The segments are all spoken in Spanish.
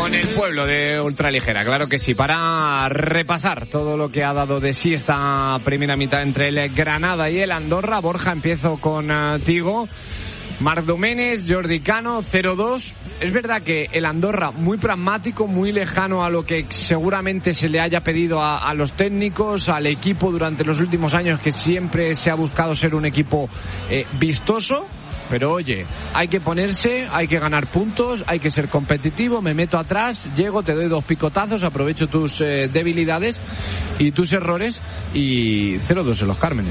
con el pueblo de Ultraligera, claro que sí, para repasar todo lo que ha dado de sí esta primera mitad entre el Granada y el Andorra. Borja, empiezo contigo. Marc Domènech, Jordi Cano, 0-2. Es verdad que el Andorra muy pragmático, muy lejano a lo que seguramente se le haya pedido a los técnicos, al equipo durante los últimos años, que siempre se ha buscado ser un equipo vistoso. Pero oye, hay que ponerse, hay que ganar puntos, hay que ser competitivo, me meto atrás, llego, te doy 2 picotazos, aprovecho tus debilidades y tus errores, y 0-2 en los Cármenes.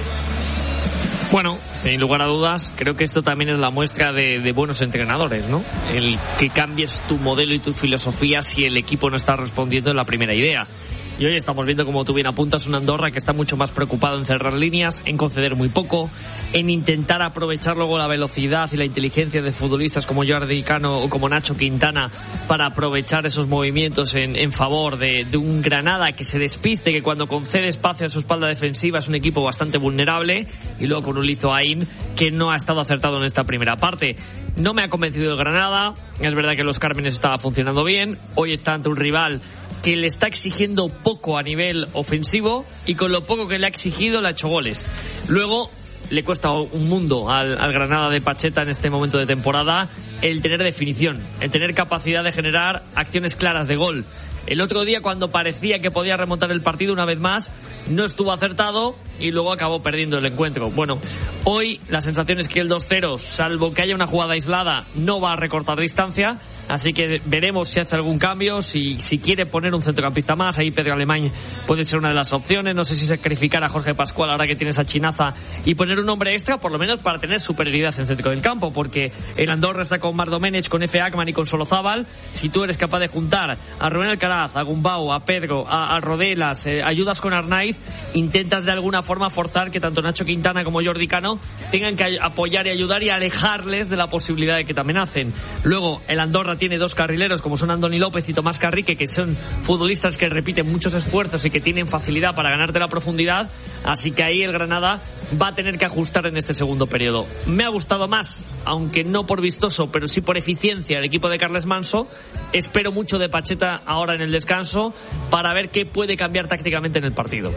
Bueno, sin lugar a dudas, creo que esto también es la muestra de buenos entrenadores, ¿no? El que cambies tu modelo y tu filosofía si el equipo no está respondiendo en la primera idea. Y hoy estamos viendo, como tú bien apuntas, una Andorra que está mucho más preocupado en cerrar líneas, en conceder muy poco, en intentar aprovechar luego la velocidad y la inteligencia de futbolistas como Jordi Cano o como Nacho Quintana para aprovechar esos movimientos en favor de un Granada que se despiste, que cuando concede espacio a su espalda defensiva es un equipo bastante vulnerable, y luego con un Lizo Aín que no ha estado acertado en esta primera parte. No me ha convencido el Granada, es verdad que los Cármenes estaba funcionando bien, hoy está ante un rival que le está exigiendo poco a nivel ofensivo, y con lo poco que le ha exigido le ha hecho goles. Luego le cuesta un mundo al Granada de Pacheta en este momento de temporada el tener definición, el tener capacidad de generar acciones claras de gol. El otro día, cuando parecía que podía remontar el partido una vez más, no estuvo acertado y luego acabó perdiendo el encuentro. Bueno, hoy la sensación es que el 2-0, salvo que haya una jugada aislada, no va a recortar distancia, así que veremos si hace algún cambio, si quiere poner un centrocampista más. Ahí Pedro Alemany puede ser una de las opciones. No sé si sacrificar a Jorge Pascual ahora que tiene esa chinaza y poner un hombre extra, por lo menos para tener superioridad en centro del campo, porque el Andorra está con Marc Domènech, con Efe Akman y con Solozábal. Si tú eres capaz de juntar a Rubén Alcaraz, a Gumbau, a Pedro, a Rodelas, ayudas con Arnaiz, intentas de alguna forma forzar que tanto Nacho Quintana como Jordi Cano tengan que apoyar y ayudar y alejarles de la posibilidad de que te amenacen. Luego el Andorra tiene 2 carrileros como son Andoni López y Tomás Carrique, que son futbolistas que repiten muchos esfuerzos y que tienen facilidad para ganarte la profundidad, así que ahí el Granada va a tener que ajustar en este segundo periodo. Me ha gustado más, aunque no por vistoso, pero sí por eficiencia, el equipo de Carles Manso. Espero mucho de Pacheta ahora en el descanso para ver qué puede cambiar tácticamente en el partido.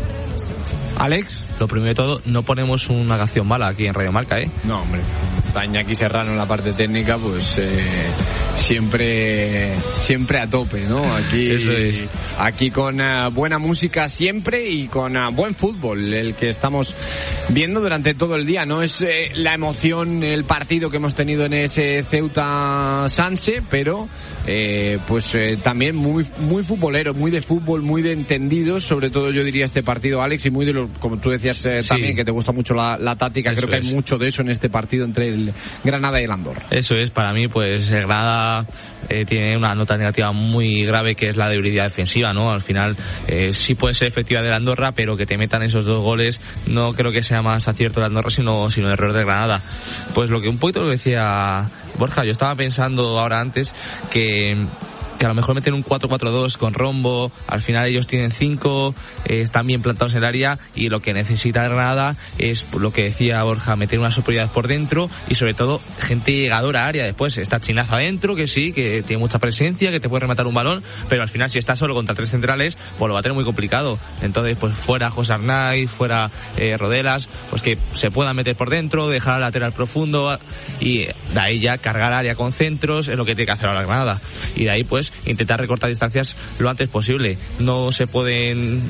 Alex, lo primero de todo, no ponemos una canción mala aquí en Radio Marca, ¿eh? No, hombre, está Iñaki Serrano en la parte técnica, pues siempre a tope, ¿no? Aquí, eso es. Aquí con buena música siempre y con buen fútbol, el que estamos viendo durante todo el día. No es la emoción, el partido que hemos tenido en ese Ceuta-Sanse, pero también muy futbolero, muy de fútbol, muy de entendidos, sobre todo yo diría este partido, Alex, y muy de lo, como tú decías también, que te gusta mucho la táctica. Eso creo que hay mucho de eso en este partido entre el Granada y el Andorra. Eso es, para mí pues el Granada tiene una nota negativa muy grave, que es la debilidad defensiva, ¿no? Al final sí puede ser efectiva de la Andorra, pero que te metan esos 2 goles no creo que sea más acierto de la Andorra sino error de Granada. Pues lo que un poquito lo decía Borja, yo estaba pensando ahora antes que a lo mejor meten un 4-4-2 con Rombo, al final ellos tienen 5, están bien plantados en el área, y lo que necesita Granada es lo que decía Borja, meter una superioridad por dentro y sobre todo gente llegadora a área. Después está Chinaza adentro, que sí, que tiene mucha presencia, que te puede rematar un balón, pero al final si está solo contra 3 centrales, pues lo va a tener muy complicado. Entonces pues fuera José Arnaiz, fuera Rodelas, pues que se puedan meter por dentro, dejar al lateral profundo y de ahí ya cargar área con centros, es lo que tiene que hacer ahora Granada, y de ahí pues intentar recortar distancias lo antes posible. No se pueden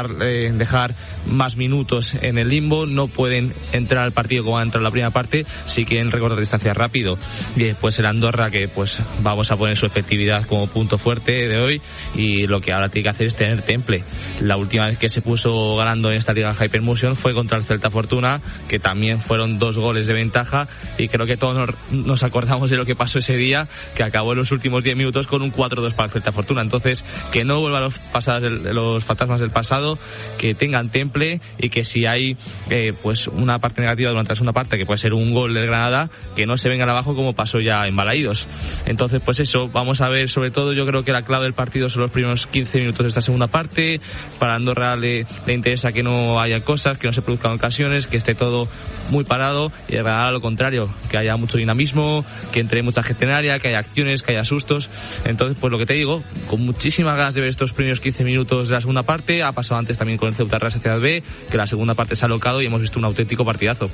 dejar más minutos en el limbo, no pueden entrar al partido como ha entrado en la primera parte si quieren recortar distancias rápido. Y después el Andorra, que pues vamos a poner su efectividad como punto fuerte de hoy, y lo que ahora tiene que hacer es tener temple. La última vez que se puso ganando en esta Liga Hypermotion fue contra el Celta Fortuna, que también fueron 2 goles de ventaja, y creo que todos nos acordamos de lo que pasó ese día, que acabó en los últimos 10 minutos con un 4-2 para el Celta Fortuna. Entonces, que no vuelvan los fantasmas del pasado, que tengan temple, y que si hay pues una parte negativa durante la segunda parte, que puede ser un gol del Granada, que no se vengan abajo como pasó ya en Balaídos. Entonces pues eso, vamos a ver, sobre todo yo creo que la clave del partido son los primeros 15 minutos de esta segunda parte. Para Andorra le interesa que no haya cosas, que no se produzcan ocasiones, que esté todo muy parado, y el Granada lo contrario, que haya mucho dinamismo, que entre mucha gente en área, que haya acciones, que haya sustos. Entonces pues lo que te digo, con muchísimas ganas de ver estos primeros 15 minutos de la segunda parte. Ha pasado antes también con el Ceuta Real Sociedad B, que la segunda parte se ha alocado y hemos visto un auténtico partidazo.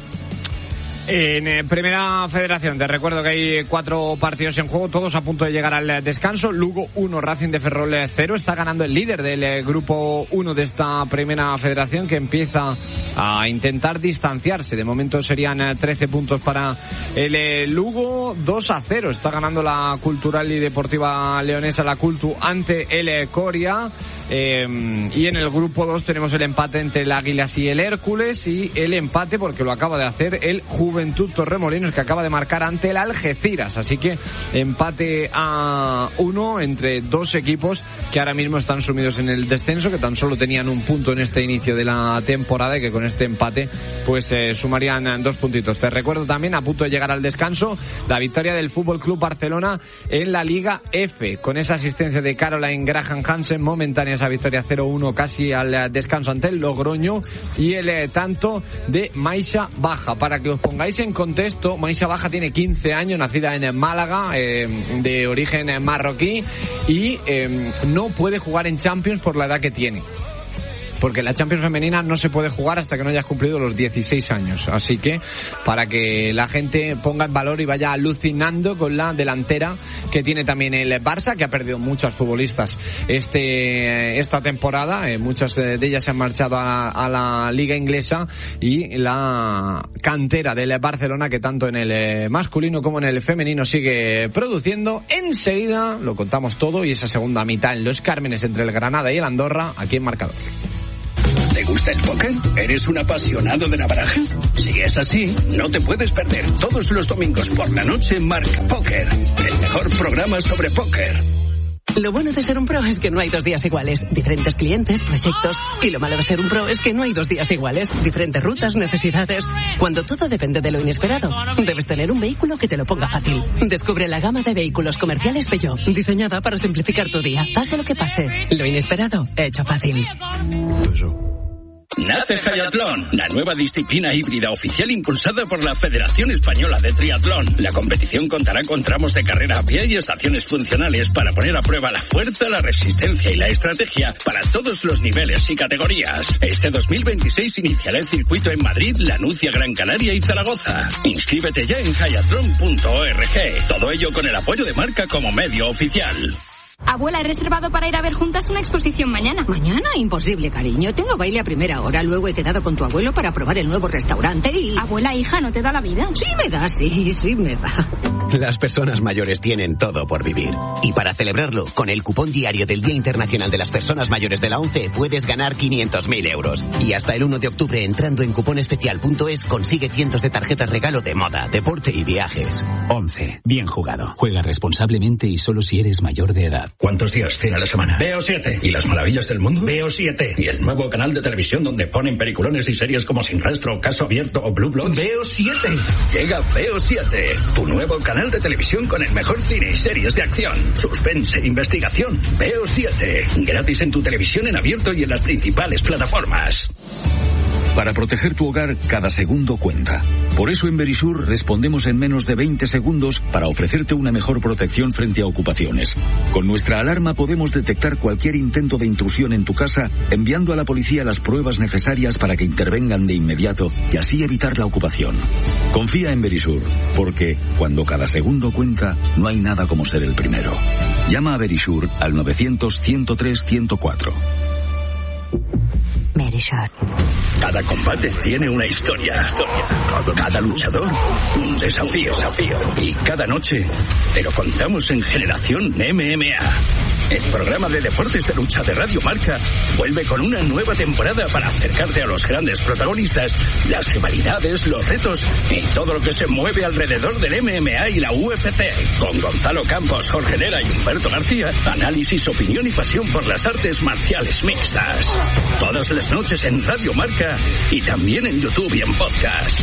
En Primera Federación, te recuerdo que hay 4 partidos en juego, todos a punto de llegar al descanso. Lugo 1, Racing de Ferrol 0. Está ganando el líder del grupo 1 de esta Primera Federación, que empieza a intentar distanciarse. De momento serían 13 puntos para el Lugo. 2-0 está ganando la Cultural y Deportiva Leonesa, la Cultu, ante el Coria. Y en el grupo 2 tenemos el empate entre el Águilas y el Hércules, y el empate, porque lo acaba de hacer el Juventud Torremolinos, que acaba de marcar ante el Algeciras. Así que empate a 1 entre 2 equipos que ahora mismo están sumidos en el descenso, que tan solo tenían un punto en este inicio de la temporada, y que con este empate pues sumarían 2 puntitos. Te recuerdo también, a punto de llegar al descanso, la victoria del Fútbol Club Barcelona en la Liga F, con esa asistencia de Caroline Graham Hansen, momentánea esa victoria 0-1 casi al descanso ante el Logroño, y el tanto de Maisha Baja. Para que os pongáis en contexto, Maisha Baja tiene 15 años, nacida en Málaga, de origen marroquí, y no puede jugar en Champions por la edad que tiene, porque la Champions femenina no se puede jugar hasta que no hayas cumplido los 16 años. Así que, para que la gente ponga en valor y vaya alucinando con la delantera que tiene también el Barça, que ha perdido muchas futbolistas esta temporada. Muchas de ellas se han marchado a la liga inglesa, y la cantera del Barcelona, que tanto en el masculino como en el femenino sigue produciendo. Enseguida lo contamos todo, y esa segunda mitad en Los Cármenes entre el Granada y el Andorra, aquí en Marcador. ¿Te gusta el póker? ¿Eres un apasionado de la baraja? Si es así, no te puedes perder todos los domingos por la noche Marca Póker, el mejor programa sobre póker. Lo bueno de ser un pro es que no hay 2 días iguales. Diferentes clientes, proyectos. Y lo malo de ser un pro es que no hay 2 días iguales. Diferentes rutas, necesidades. Cuando todo depende de lo inesperado, debes tener un vehículo que te lo ponga fácil. Descubre la gama de vehículos comerciales Peugeot, diseñada para simplificar tu día. Pase lo que pase, lo inesperado, hecho fácil. Nace Hayatlón, la nueva disciplina híbrida oficial impulsada por la Federación Española de Triatlón. La competición contará con tramos de carrera a pie y estaciones funcionales para poner a prueba la fuerza, la resistencia y la estrategia para todos los niveles y categorías. Este 2026 iniciará el circuito en Madrid, La Nucia, Gran Canaria y Zaragoza. Inscríbete ya en hayatlon.org. Todo ello con el apoyo de Marca como medio oficial. Abuela, he reservado para ir a ver juntas una exposición mañana. ¿Mañana? Imposible, cariño. Tengo baile a primera hora. Luego he quedado con tu abuelo para probar el nuevo restaurante y... Abuela, hija, ¿no te da la vida? Sí me da, sí me da. Las personas mayores tienen todo por vivir. Y para celebrarlo, con el cupón diario del Día Internacional de las Personas Mayores de la ONCE, puedes ganar 500.000 euros. Y hasta el 1 de octubre, entrando en cuponespecial.es, consigue cientos de tarjetas regalo de moda, deporte y viajes. ONCE. Bien jugado. Juega responsablemente y solo si eres mayor de edad. ¿Cuántos días tiene la semana? Veo 7. ¿Y las maravillas del mundo? Veo 7. ¿Y el nuevo canal de televisión donde ponen peliculones y series como Sin Rastro, Caso Abierto o Blue Blood? Veo 7. Llega Veo 7, tu nuevo canal de televisión con el mejor cine y series de acción, suspense, investigación. Veo 7. Gratis en tu televisión en abierto y en las principales plataformas. Para proteger tu hogar, cada segundo cuenta. Por eso en Verisur respondemos en menos de 20 segundos para ofrecerte una mejor protección frente a ocupaciones. Con nuestra alarma podemos detectar cualquier intento de intrusión en tu casa, enviando a la policía las pruebas necesarias para que intervengan de inmediato y así evitar la ocupación. Confía en Verisur, porque cuando cada segundo cuenta, no hay nada como ser el primero. Llama a Verisur al 900-103-104. Verisur. Cada combate tiene una historia. Cada luchador, un desafío. Y cada noche te lo contamos en Generación MMA. El programa de deportes de lucha de Radio Marca vuelve con una nueva temporada para acercarte a los grandes protagonistas, las rivalidades, los retos y todo lo que se mueve alrededor del MMA y la UFC. Con Gonzalo Campos, Jorge Lera y Humberto García, análisis, opinión y pasión por las artes marciales mixtas. Todas las noches en Radio Marca y también en YouTube y en podcast.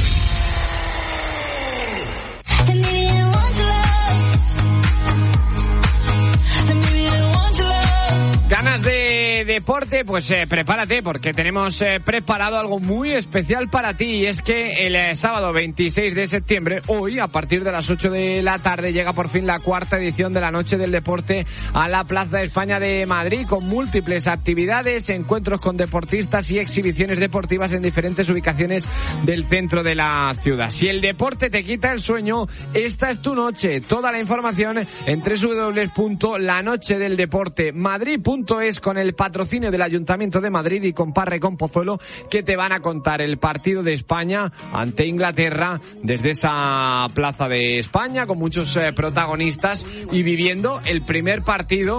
Ganas de de deporte, pues prepárate porque tenemos preparado algo muy especial para ti, y es que el sábado 26 de septiembre, hoy, a partir de las 8 de la tarde, llega por fin la cuarta edición de la Noche del Deporte a la Plaza de España de Madrid, con múltiples actividades, encuentros con deportistas y exhibiciones deportivas en diferentes ubicaciones del centro de la ciudad. Si el deporte te quita el sueño, esta es tu noche. Toda la información en www.lanochedeldeportemadrid.es, con el patrocinio del Ayuntamiento de Madrid y con Parra y con Pozuelo, que te van a contar el partido de España ante Inglaterra desde esa Plaza de España, con muchos protagonistas, y viviendo el primer partido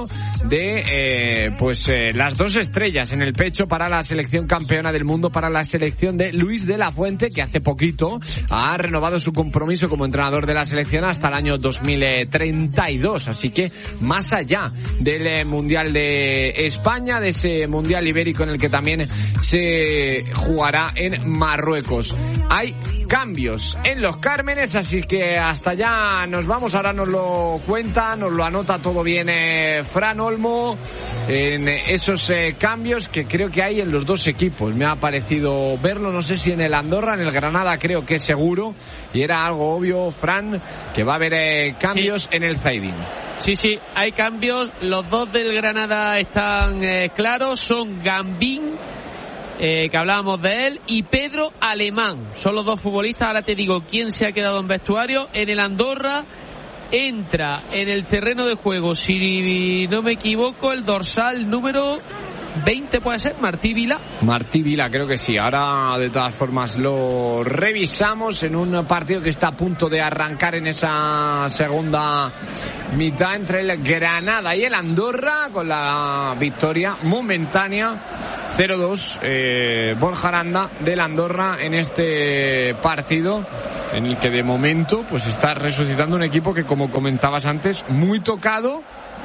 de las dos estrellas en el pecho para la selección campeona del mundo, para la selección de Luis de la Fuente, que hace poquito ha renovado su compromiso como entrenador de la selección hasta el año 2032, así que más allá del Mundial de España, de ese Mundial Ibérico en el que también se jugará en Marruecos. Hay cambios en Los Cármenes, así que hasta allá nos vamos. Ahora nos lo cuenta, nos lo anota todo bien Fran Olmo, en esos cambios que creo que hay en los dos equipos. Me ha parecido verlo, no sé si en el Andorra, en el Granada creo que seguro, y era algo obvio, Fran, que va a haber cambios en el Zaidín. Sí, hay cambios. Los dos del Granada están claros, son Gambín, que hablábamos de él, y Pedro Alemán. Son los dos futbolistas. Ahora te digo quién se ha quedado en vestuario. En el Andorra entra en el terreno de juego, si no me equivoco, el dorsal número 20, puede ser, Martí Vila, creo que sí. Ahora de todas formas lo revisamos en un partido que está a punto de arrancar en esa segunda mitad entre el Granada y el Andorra, con la victoria momentánea 0-2 Borja Aranda del Andorra en este partido, en el que de momento pues está resucitando un equipo que, como comentabas antes, muy tocado,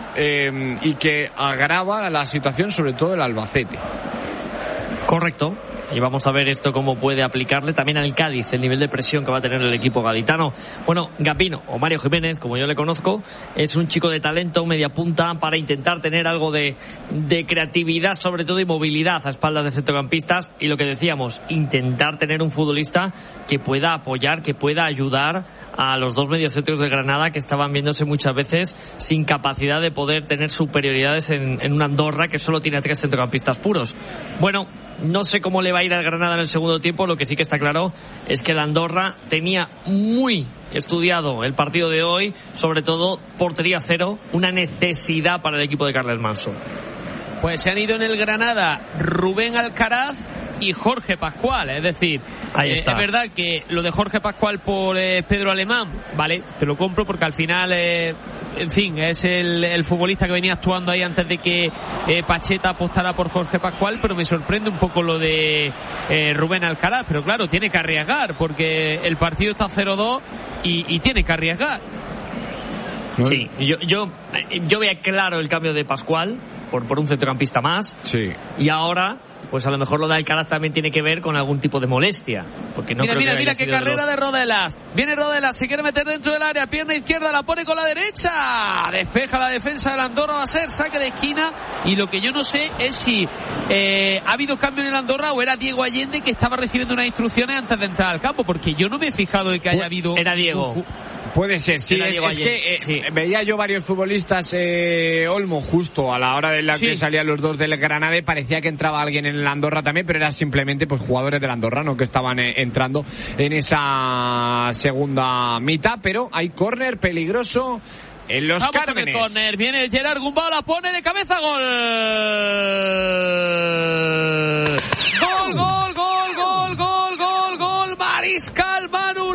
y que agrava la situación, sobre todo el Albacete. Correcto. Y vamos a ver esto cómo puede aplicarle también al Cádiz, el nivel de presión que va a tener el equipo gaditano. Bueno, Gapino, o Mario Jiménez, como yo le conozco, es un chico de talento, media punta, para intentar tener algo de creatividad, sobre todo, y movilidad a espaldas de centrocampistas. Y lo que decíamos, intentar tener un futbolista que pueda apoyar, que pueda ayudar a los dos mediocentros de Granada, que estaban viéndose muchas veces sin capacidad de poder tener superioridades en una Andorra que solo tiene 3 centrocampistas puros. Bueno, no sé cómo le va a ir al Granada en el segundo tiempo. Lo que sí que está claro es que la Andorra tenía muy estudiado el partido de hoy, sobre todo portería cero, una necesidad para el equipo de Carles Manso. Pues se han ido en el Granada Rubén Alcaraz y Jorge Pascual, es decir, ahí está. Es verdad que lo de Jorge Pascual por Pedro Alemán, vale, te lo compro, porque al final en fin, es el futbolista que venía actuando ahí antes de que Pacheta apostara por Jorge Pascual, pero me sorprende un poco lo de Rubén Alcaraz, pero claro, tiene que arriesgar, porque el partido está 0-2 y tiene que arriesgar. Sí, yo veía claro el cambio de Pascual por un centrocampista más. Sí. Y ahora, pues a lo mejor lo de Alcaraz también tiene que ver con algún tipo de molestia, porque no mira qué carrera de Rodelas. Viene Rodelas, se quiere meter dentro del área, pierna izquierda, la pone con la derecha, despeja la defensa del Andorra, va a ser saque de esquina. Y lo que yo no sé es si ha habido cambio en el Andorra o era Diego Allende que estaba recibiendo unas instrucciones antes de entrar al campo, porque yo no me he fijado de que haya habido... Era Diego. Puede ser, sí, es que veía yo varios futbolistas, Olmo, justo a la hora de la que salían los dos del Granada, y parecía que entraba alguien en el Andorra también, pero eran simplemente pues jugadores del Andorra, no que estaban entrando en esa segunda mitad. Pero hay córner peligroso en Los Cármenes. Córner, viene Gerard Gumbau, la pone de cabeza, gol. Gol, gol, gol, gol, gol, gol, gol, Mariscal Manu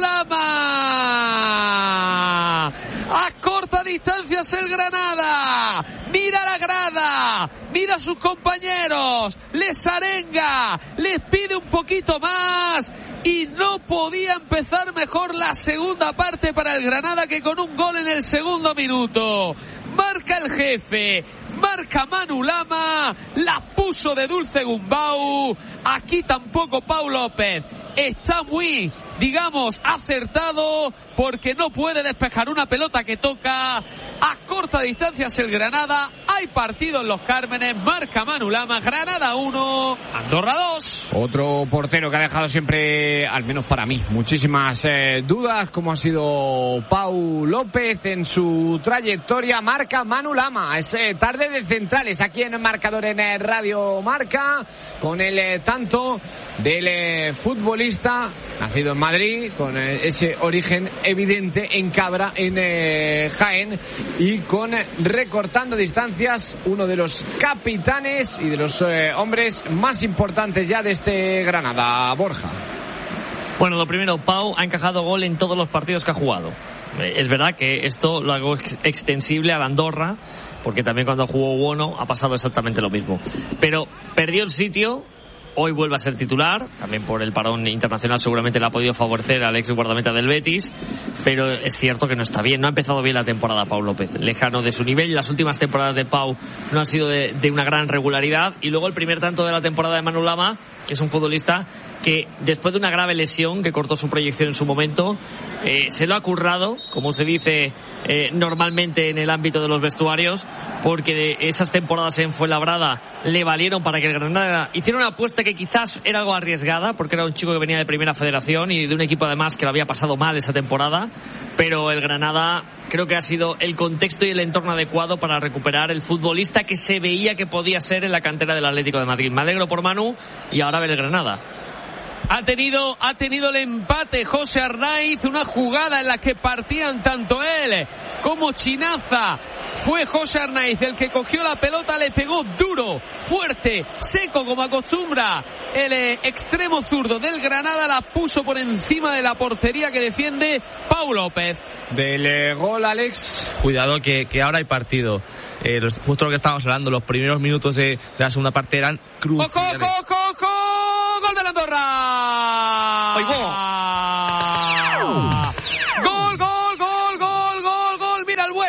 Lama. A corta distancia es el Granada. Mira la grada, mira a sus compañeros, les arenga, les pide un poquito más, y no podía empezar mejor la segunda parte para el Granada, que con un gol en el segundo minuto marca el jefe, marca Manu Lama, la puso de dulce Gumbau. Aquí tampoco Pau López está muy, digamos, acertado, porque no puede despejar una pelota que toca a corta distancia. Es el Granada, Hay partido en Los Cármenes, marca Manu Lama, Granada 1, Andorra 2. Otro portero que ha dejado siempre, al menos para mí, muchísimas dudas, como ha sido Pau López en su trayectoria. Marca Manu Lama. Es tarde de centrales aquí en el marcador en Radio Marca, con el tanto del futbolista nacido en Madrid, con ese origen evidente en Cabra, en Jaén, y con recortando distancias, uno de los capitanes y de los hombres más importantes ya de este Granada, Borja. Bueno, lo primero, Pau ha encajado gol en todos los partidos que ha jugado. Es verdad que esto lo hago extensible a la Andorra, porque también cuando jugó Bono ha pasado exactamente lo mismo. Pero perdió el sitio. Hoy vuelve a ser titular, también por el parón internacional seguramente le ha podido favorecer al ex guardameta del Betis, pero es cierto que no está bien, no ha empezado bien la temporada Pau López, lejano de su nivel. Las últimas temporadas de Pau no han sido de una gran regularidad, y luego el primer tanto de la temporada de Manu Lama, que es un futbolista que después de una grave lesión que cortó su proyección en su momento, se lo ha currado, como se dice normalmente en el ámbito de los vestuarios, porque esas temporadas en Fuenlabrada le valieron para que el Granada hiciera una apuesta que quizás era algo arriesgada, porque era un chico que venía de Primera Federación y de un equipo además que lo había pasado mal esa temporada, pero el Granada creo que ha sido el contexto y el entorno adecuado para recuperar el futbolista que se veía que podía ser en la cantera del Atlético de Madrid. Me alegro por Manu, y ahora ver el Granada. Ha tenido el empate José Arnaiz, una jugada en la que partían tanto él como Chinaza. Fue José Arnaiz el que cogió la pelota, le pegó duro, fuerte, seco como acostumbra el extremo zurdo del Granada, la puso por encima de la portería que defiende Pau López. Del gol, Alex. Cuidado que ahora hay partido. Justo lo que estábamos hablando, los primeros minutos de la segunda parte eran cruciales. ¡Gol de la Andorra! ¡Gol! ¡Mira el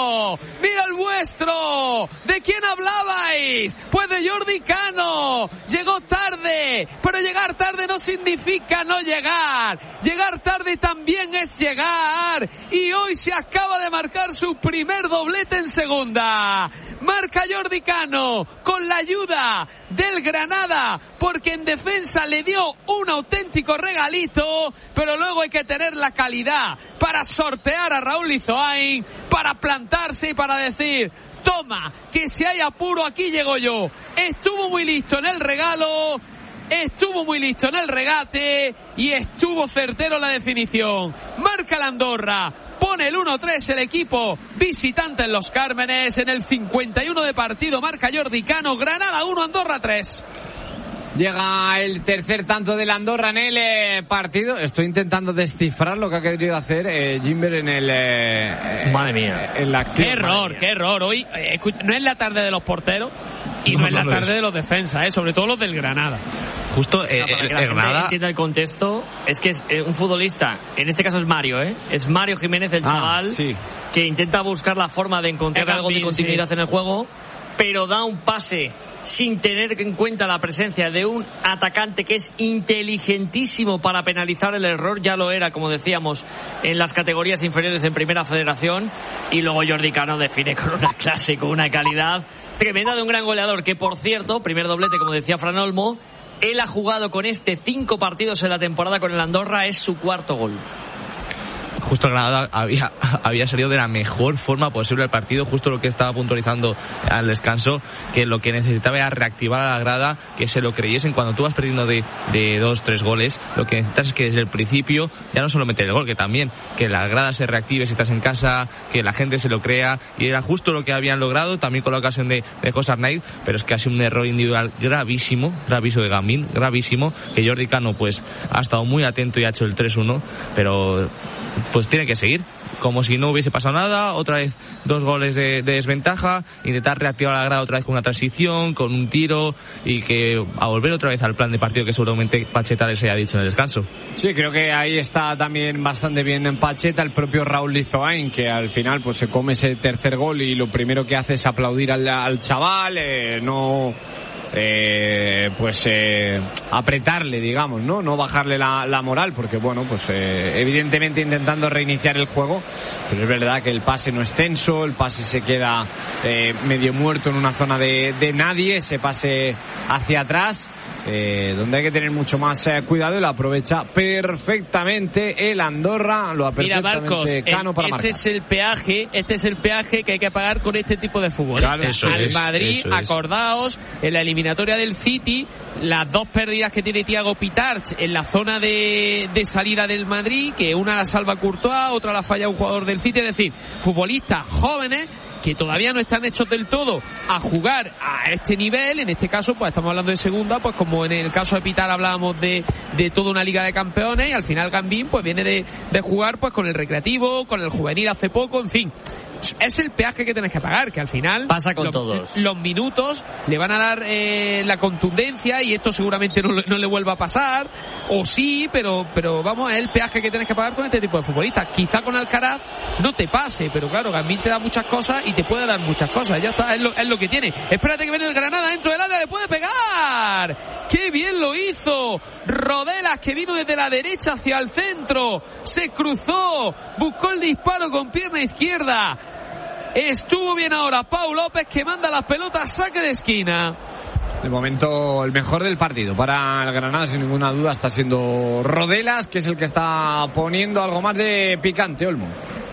vuestro! ¿De quién hablabais? Pues de Jordi Cano. Llegó tarde, pero llegar tarde no significa no llegar. Llegar tarde también es llegar. Y hoy se acaba de marcar su primer doblete en segunda. Marca Jordi Cano con la ayuda del Granada, porque en defensa le dio un auténtico regalito, pero luego hay que tener la calidad para sortear a Raúl Lizoain, para plantarse y para decir: toma, que si hay apuro aquí llego yo. Estuvo muy listo en el regalo, estuvo muy listo en el regate y estuvo certero en la definición. Marca la Andorra, pone el 1-3 el equipo visitante en Los Cármenes. En el 51 de partido marca Jordi Cano. Granada 1, Andorra 3. Llega el tercer tanto de la Andorra en el partido. Estoy intentando descifrar lo que ha querido hacer Jimber en el... madre mía. En la acción. Qué error. Hoy no es la tarde de los porteros y no es la tarde de los defensas, sobre todo los del Granada. Justo, para que la gente entienda el contexto, es que es un futbolista, en este caso es Mario, es Mario Jiménez, el chaval, sí, que intenta buscar la forma de encontrar algo de continuidad en el juego, pero da un pase sin tener en cuenta la presencia de un atacante que es inteligentísimo para penalizar el error. Ya lo era, como decíamos, en las categorías inferiores en Primera Federación. Y luego Jordi Cano define con una clase, con una calidad tremenda de un gran goleador, que por cierto, primer doblete, como decía Fran Olmo, él ha jugado con 5 partidos en la temporada con el Andorra, es su cuarto gol. Justo Granada había salido de la mejor forma posible el partido, justo lo que estaba puntualizando al descanso, que lo que necesitaba era reactivar a la grada, que se lo creyesen. Cuando tú vas perdiendo de 2-3 goles, lo que necesitas es que desde el principio ya no solo meter el gol, que también que la grada se reactive si estás en casa, que la gente se lo crea, y era justo lo que habían logrado también con la ocasión de José Arnaiz. Pero es que ha sido un error individual gravísimo de Gamín, gravísimo, que Jordi Cano pues ha estado muy atento y ha hecho el 3-1, pero pues tiene que seguir como si no hubiese pasado nada. Otra vez 2 goles de desventaja, intentar reactivar la grada otra vez con una transición, con un tiro, y que a volver otra vez al plan de partido que seguramente Pacheta les haya dicho en el descanso. Sí, creo que ahí está también bastante bien en Pacheta, el propio Raúl Lizoain, que al final pues se come ese tercer gol y lo primero que hace es aplaudir al chaval, no apretarle, digamos, no bajarle la moral, porque bueno, pues evidentemente intentando reiniciar el juego, pero es verdad que el pase no es tenso, el pase se queda medio muerto en una zona de nadie, ese pase hacia atrás, donde hay que tener mucho más cuidado, y lo aprovecha perfectamente el Andorra, lo ha perfectamente. Mira, Marcos, Cano para marcar. Este es el peaje que hay que pagar con este tipo de fútbol. Claro, al Madrid, acordaos, en la eliminatoria del City, las 2 pérdidas que tiene Thiago Pitarch en la zona de salida del Madrid, que una la salva Courtois, otra la falla un jugador del City, es decir, futbolistas jóvenes que todavía no están hechos del todo a jugar a este nivel. En este caso pues estamos hablando de segunda, pues como en el caso de Pitar hablábamos de toda una Liga de Campeones, y al final Gambín pues viene de jugar pues con el Recreativo, con el Juvenil hace poco, en fin, es el peaje que tienes que pagar, que al final pasa con todos. Los minutos le van a dar la contundencia, y esto seguramente no le vuelva a pasar, o sí, pero vamos, es el peaje que tienes que pagar con este tipo de futbolistas. Quizá con Alcaraz no te pase, pero claro, Gambín te da muchas cosas y te puede dar muchas cosas, ya está, es lo que tiene. Espérate que viene el Granada dentro del área, le puede pegar, qué bien lo hizo Rodelas, que vino desde la derecha hacia el centro, se cruzó, buscó el disparo con pierna izquierda. Estuvo bien ahora Pau López, que manda las pelotas, saque de esquina. De momento el mejor del partido para el Granada, sin ninguna duda, está siendo Rodelas, que es el que está poniendo algo más de picante, Olmo.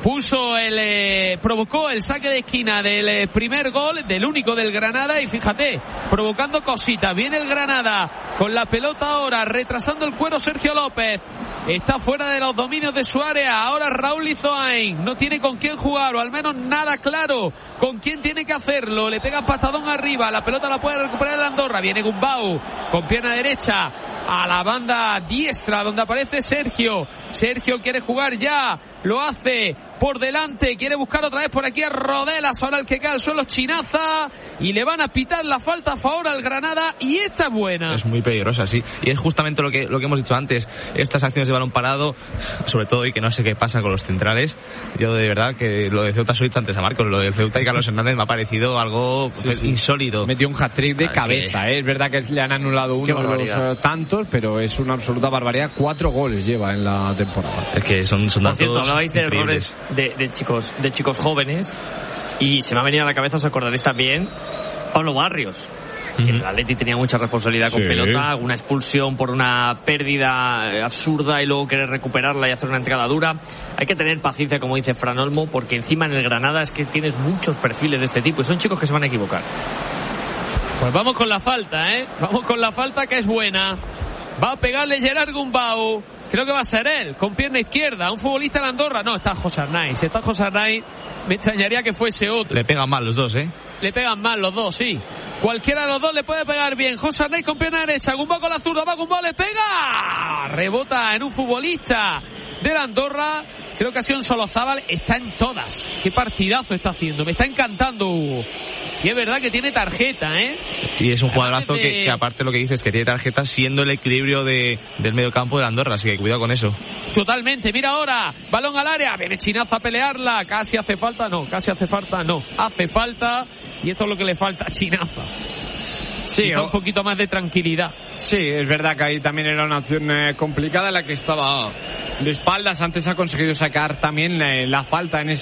Provocó el saque de esquina del primer gol, del único del Granada, y fíjate, provocando cositas. Viene el Granada con la pelota ahora, retrasando el cuero Sergio López. Está fuera de los dominios de su área. Ahora Raúl Lizoain no tiene con quién jugar, o al menos nada claro con quién tiene que hacerlo. Le pega patadón arriba, la pelota la puede recuperar el Andorra. Viene Gumbau con pierna derecha a la banda diestra, donde aparece Sergio. Sergio quiere jugar ya, lo hace por delante, quiere buscar otra vez por aquí a Rodelas, ahora el que cae al suelo es Chinaza, y le van a pitar la falta a favor al Granada, y esta es buena. Es muy peligrosa, sí, y es justamente lo que hemos dicho antes, estas acciones de balón parado, sobre todo, y que no sé qué pasa con los centrales. Yo de verdad que lo de Ceuta, soy dicho antes a Marcos, lo de Ceuta y Carlos Hernández me ha parecido algo insólito. Metió un hat-trick de cabeza, es verdad que le han anulado uno de los tantos, pero es una absoluta barbaridad. 4 goles lleva en la temporada. Es que son datos. Por cierto, hablabais de errores de chicos jóvenes, y se me ha venido a la cabeza, os acordaréis también, Pablo Barrios, que el Atleti tenía mucha responsabilidad con pelota, alguna expulsión por una pérdida absurda y luego querer recuperarla y hacer una entrada dura. Hay que tener paciencia, como dice Fran Olmo, porque encima en el Granada es que tienes muchos perfiles de este tipo, y son chicos que se van a equivocar. Pues vamos con la falta, vamos con la falta, que es buena. Va a pegarle Gerard Gumbau. Creo que va a ser él, con pierna izquierda. Un futbolista de Andorra. No, está José Arnaiz. Si está José Arnaiz, me extrañaría que fuese otro. Le pegan mal los dos, Le pegan mal los dos, sí. Cualquiera de los dos le puede pegar bien. José Arnaiz con pierna derecha. Gumbau con la zurda. Va Gumbau, le pega. Rebota en un futbolista de Andorra. Creo que ha sido un Solozábal. Está en todas. Qué partidazo está haciendo. Me está encantando Hugo. Y es verdad que tiene tarjeta, Y es un jugadorazo que aparte lo que dices, que tiene tarjeta, siendo el equilibrio del medio campo de Andorra, así que cuidado con eso. Totalmente, mira ahora, balón al área, viene Chinaza a pelearla, casi hace falta, no, hace falta, y esto es lo que le falta a Chinaza. Sí, un poquito más de tranquilidad. Sí, es verdad que ahí también era una acción complicada, en la que estaba de espaldas. Antes ha conseguido sacar también la falta en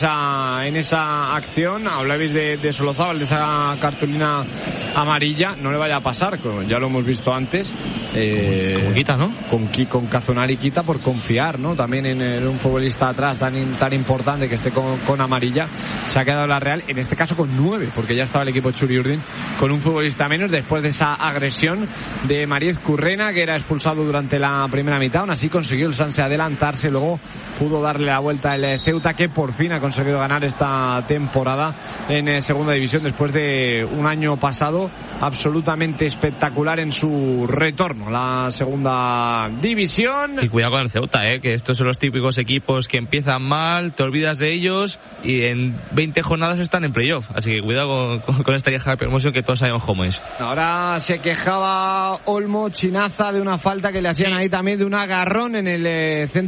esa acción. Hablabais de Solozábal, de esa cartulina amarilla. No le vaya a pasar, ya lo hemos visto antes. Como quita, ¿no? Con Cazonari quita por confiar, ¿no? También en un futbolista atrás tan importante, que esté con amarilla. Se ha quedado la Real, en este caso con 9, porque ya estaba el equipo Txuri Urdin con un futbolista menos, después de esa agresión de Mariez Currena, que era expulsado durante la primera mitad. Aún así consiguió el Sanse adelantarse, luego pudo darle la vuelta el Ceuta, que por fin ha conseguido ganar esta temporada en segunda división, después de un año pasado absolutamente espectacular en su retorno a la segunda división. Y cuidado con el Ceuta, que estos son los típicos equipos que empiezan mal, te olvidas de ellos y en 20 jornadas están en playoff, así que cuidado con esta vieja promoción, que todos sabemos cómo es. Ahora se quejaba Olmo, Chinaza, de una falta que le hacían ahí también, de un agarrón en el centro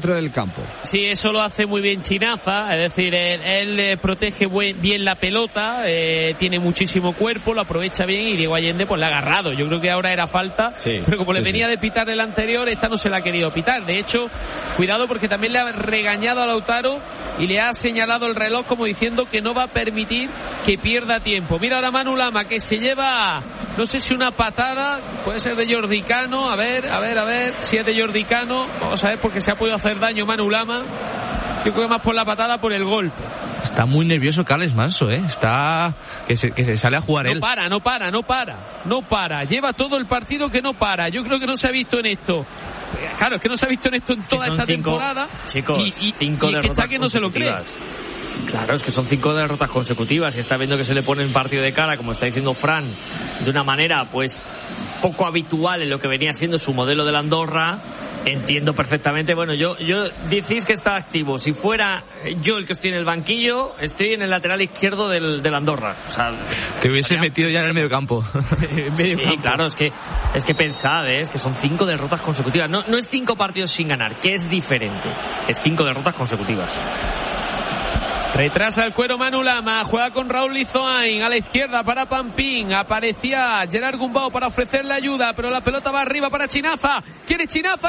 dentro del campo. Sí, eso lo hace muy bien Chinaza, es decir, él protege bien la pelota, tiene muchísimo cuerpo, lo aprovecha bien y Diego Allende pues le ha agarrado. Yo creo que ahora era falta, pero como le venía de pitar el anterior, esta no se la ha querido pitar. De hecho, cuidado porque también le ha regañado a Lautaro y le ha señalado el reloj como diciendo que no va a permitir que pierda tiempo. Mira ahora Manu Lama que se lleva, no sé si una patada, puede ser de Jordi Cano, a ver si es de Jordi Cano, vamos a ver porque se ha podido hacer daño Manu Lama. Yo creo que más por la patada, por el golpe. Está muy nervioso Carles Manso, está que se sale a jugar él. No para. Lleva todo el partido que no para. Yo creo que no se ha visto en esto. Claro, es que no se ha visto en esto en toda esta temporada. Chicos, y 5 derrotas que está que no se lo cree. Claro, es que son 5 derrotas consecutivas y está viendo que se le pone un partido de cara, como está diciendo Fran, de una manera pues poco habitual en lo que venía siendo su modelo de la Andorra. Entiendo perfectamente. Bueno, yo decís que está activo. Si fuera yo el que estoy en el banquillo, estoy en el lateral izquierdo del Andorra. O sea, te hubiese metido ya en el medio campo. Sí, claro, es que pensad, es que son 5 derrotas consecutivas. No es 5 partidos sin ganar, que es diferente. Es 5 derrotas consecutivas. Retrasa el cuero Manu Lama, juega con Raúl Lizoain, a la izquierda para Pampín, aparecía Gerard Gumbau para ofrecerle ayuda, pero la pelota va arriba para Chinaza, quiere Chinaza,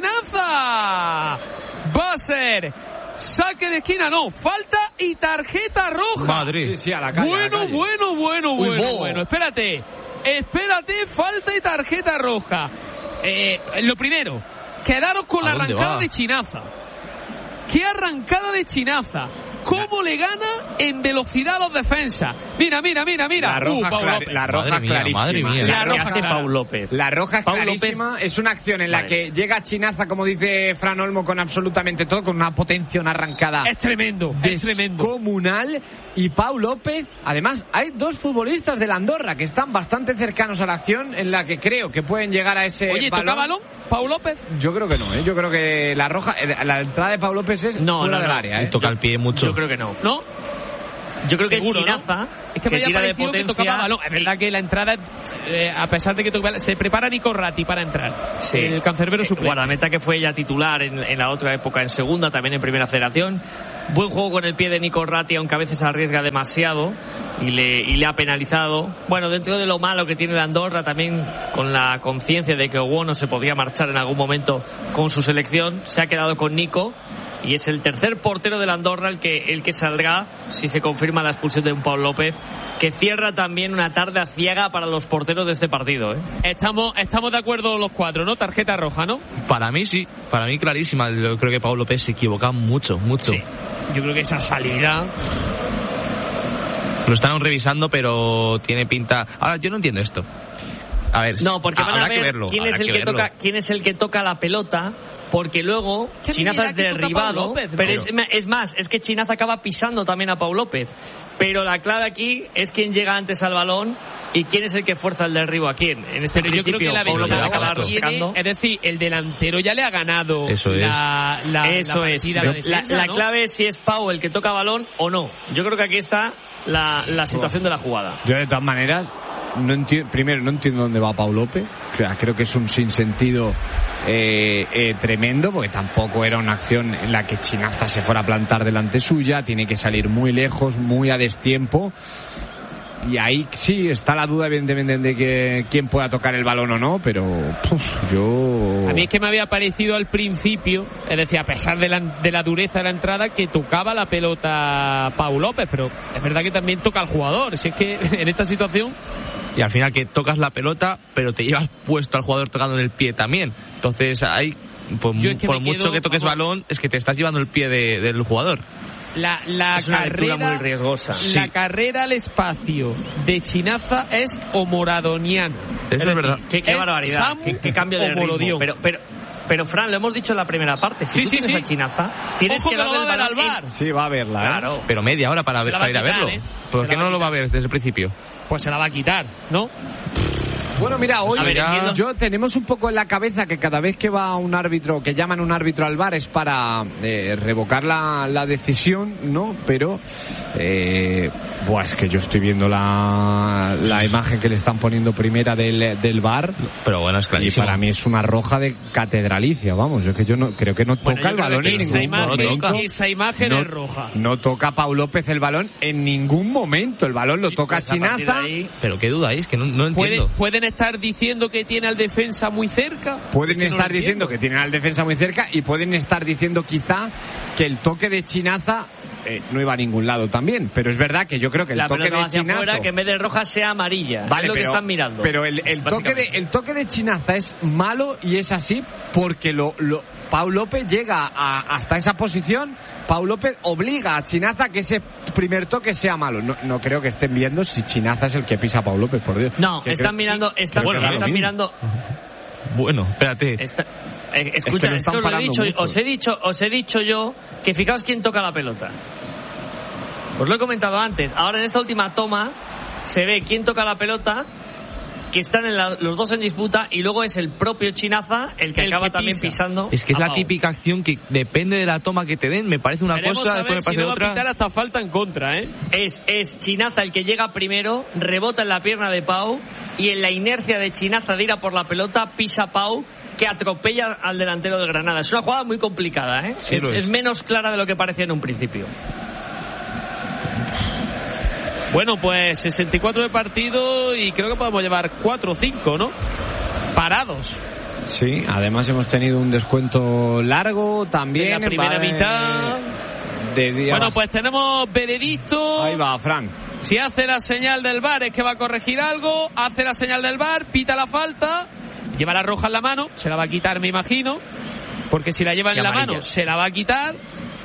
va a ser saque de esquina, no, falta y tarjeta roja. Madrid. Sí, a la calle, Bueno, espérate, falta y tarjeta roja. Lo primero, quedaros con la arrancada de Chinaza. ¿Qué arrancada de Chinaza? ¿Cómo le gana en velocidad a los defensas? Mira. La roja es clarísima. Madre mía. La roja hace Pau López. La roja es clarísima. Es una acción en la que llega Chinaza, como dice Fran Olmo, con absolutamente todo, con una potencia, una arrancada. Es tremendo. Descomunal. Y Pau López, además, hay 2 futbolistas de la Andorra que están bastante cercanos a la acción en la que creo que pueden llegar a ese balón. ¿Toca balón Pau López? Yo creo que no, Yo creo que la roja, la entrada de Pau López es fuera del área, Toca el pie mucho. Yo creo que no. ¿No? Yo creo que seguro, es Chinaza, ¿no? Es que me había parecido que tocaba balón. Es verdad que la entrada, a pesar de que se prepara Nico Ratti para entrar. Sí. El cancerbero suplente. Guardameta que fue ya titular en la otra época, en segunda, también en primera federación. Buen juego con el pie de Nico Ratti, aunque a veces arriesga demasiado y le ha penalizado. Bueno, dentro de lo malo que tiene la Andorra, también con la conciencia de que Owono se podía marchar en algún momento con su selección, se ha quedado con Nico. Y es el tercer portero de la Andorra el que saldrá si se confirma la expulsión de un Pau López, que cierra también una tarde aciaga para los porteros de este partido. Estamos de acuerdo los 4, ¿no? Tarjeta roja, ¿no? Para mí sí, para mí clarísima. Yo creo que Pau López se equivoca mucho. Sí. Yo creo que esa salida... Lo están revisando, pero tiene pinta... Ahora, yo no entiendo esto. A ver, no, porque van a ver verlo, quién es el que toca la pelota, porque luego Chinaza es derribado, López, pero es que Chinaza acaba pisando también a Pau López. Pero la clave aquí es quién llega antes al balón y quién es el que fuerza el derribo a quién. En este pero principio, yo creo que Pau López acaba tiene, es decir, el delantero ya le ha ganado. La clave es si es Pau el que toca balón o no. Yo creo que aquí está la situación de la jugada. Yo de todas maneras no entiendo dónde va Pau López. Creo que es un sinsentido tremendo, porque tampoco era una acción en la que Chinaza se fuera a plantar delante suya. Tiene que salir muy lejos, muy a destiempo. Y ahí sí está la duda, evidentemente, de que quién pueda tocar el balón o no, pero yo... A mí es que me había parecido al principio, es decir, a pesar de la dureza de la entrada, que tocaba la pelota Pau López, pero es verdad que también toca al jugador. Si es que en esta situación... Y al final que tocas la pelota, pero te llevas puesto al jugador tocando en el pie también. Entonces ahí, por mucho que toques balón, es que te estás llevando el pie del jugador. La es una lectura muy riesgosa. La carrera al espacio de Chinaza es homoradoniana. Eso es verdad. Qué barbaridad. Qué cambio de ritmo. Pero Fran, lo hemos dicho en la primera parte. Si tú tienes a Chinaza, tienes que darle el balón al VAR. Sí, va a verla. Claro. Pero media hora para ir a verlo. ¿Por qué no lo va a ver desde el principio? Pues se la va a quitar, ¿no? Bueno, mira, hoy tenemos un poco en la cabeza que cada vez que va un árbitro, que llaman un árbitro al VAR, es para revocar la decisión, ¿no? Pero, es que yo estoy viendo la la imagen que le están poniendo primera del VAR, pero bueno, es clarísimo. Y para mí es una roja de catedralicia, vamos, yo creo que no toca el balón en ningún momento. Esa imagen es roja. No toca a Pau López el balón en ningún momento, el balón lo toca Chinaza. Pero qué duda es que no entiendo. Pueden estar diciendo que tiene al defensa muy cerca. Pueden estar diciendo que tienen al defensa muy cerca y pueden estar diciendo quizá que el toque de Chinaza no iba a ningún lado también, pero es verdad que yo creo que el toque de Chinaza fuera, que en vez de roja sea amarilla, vale, es lo que están mirando. Pero el toque de Chinaza es malo y es así porque Pau López llega hasta esa posición. Pau López obliga a Chinaza que ese primer toque sea malo. No creo que estén viendo si Chinaza es el que pisa a Pau López, por Dios. No, están mirando, están mirando. Bueno, espérate. Escucha, es que os he dicho yo que fijaos quién toca la pelota. Os lo he comentado antes. Ahora en esta última toma se ve quién toca la pelota, que están los dos en disputa, y luego es el propio Chinaza el que acaba también pisando. Es que es la típica acción que depende de la toma que te den. Me parece una cosa, después me parece otra. Va a pitar hasta falta en contra, ¿eh? Es Chinaza el que llega primero, rebota en la pierna de Pau, y en la inercia de Chinaza de ir a por la pelota pisa Pau, que atropella al delantero del Granada. Es una jugada muy complicada, ¿eh? Sí, es menos clara de lo que parecía en un principio. Bueno, pues 64 de partido y creo que podemos llevar 4 o 5, ¿no? Parados. Sí, además hemos tenido un descuento largo también. En la primera mitad. Bueno, pues tenemos veredicto. Ahí va, Fran. Si hace la señal del VAR es que va a corregir algo. Hace la señal del VAR, pita la falta. Lleva la roja en la mano. Se la va a quitar, me imagino. Porque si la lleva en la mano, se la va a quitar.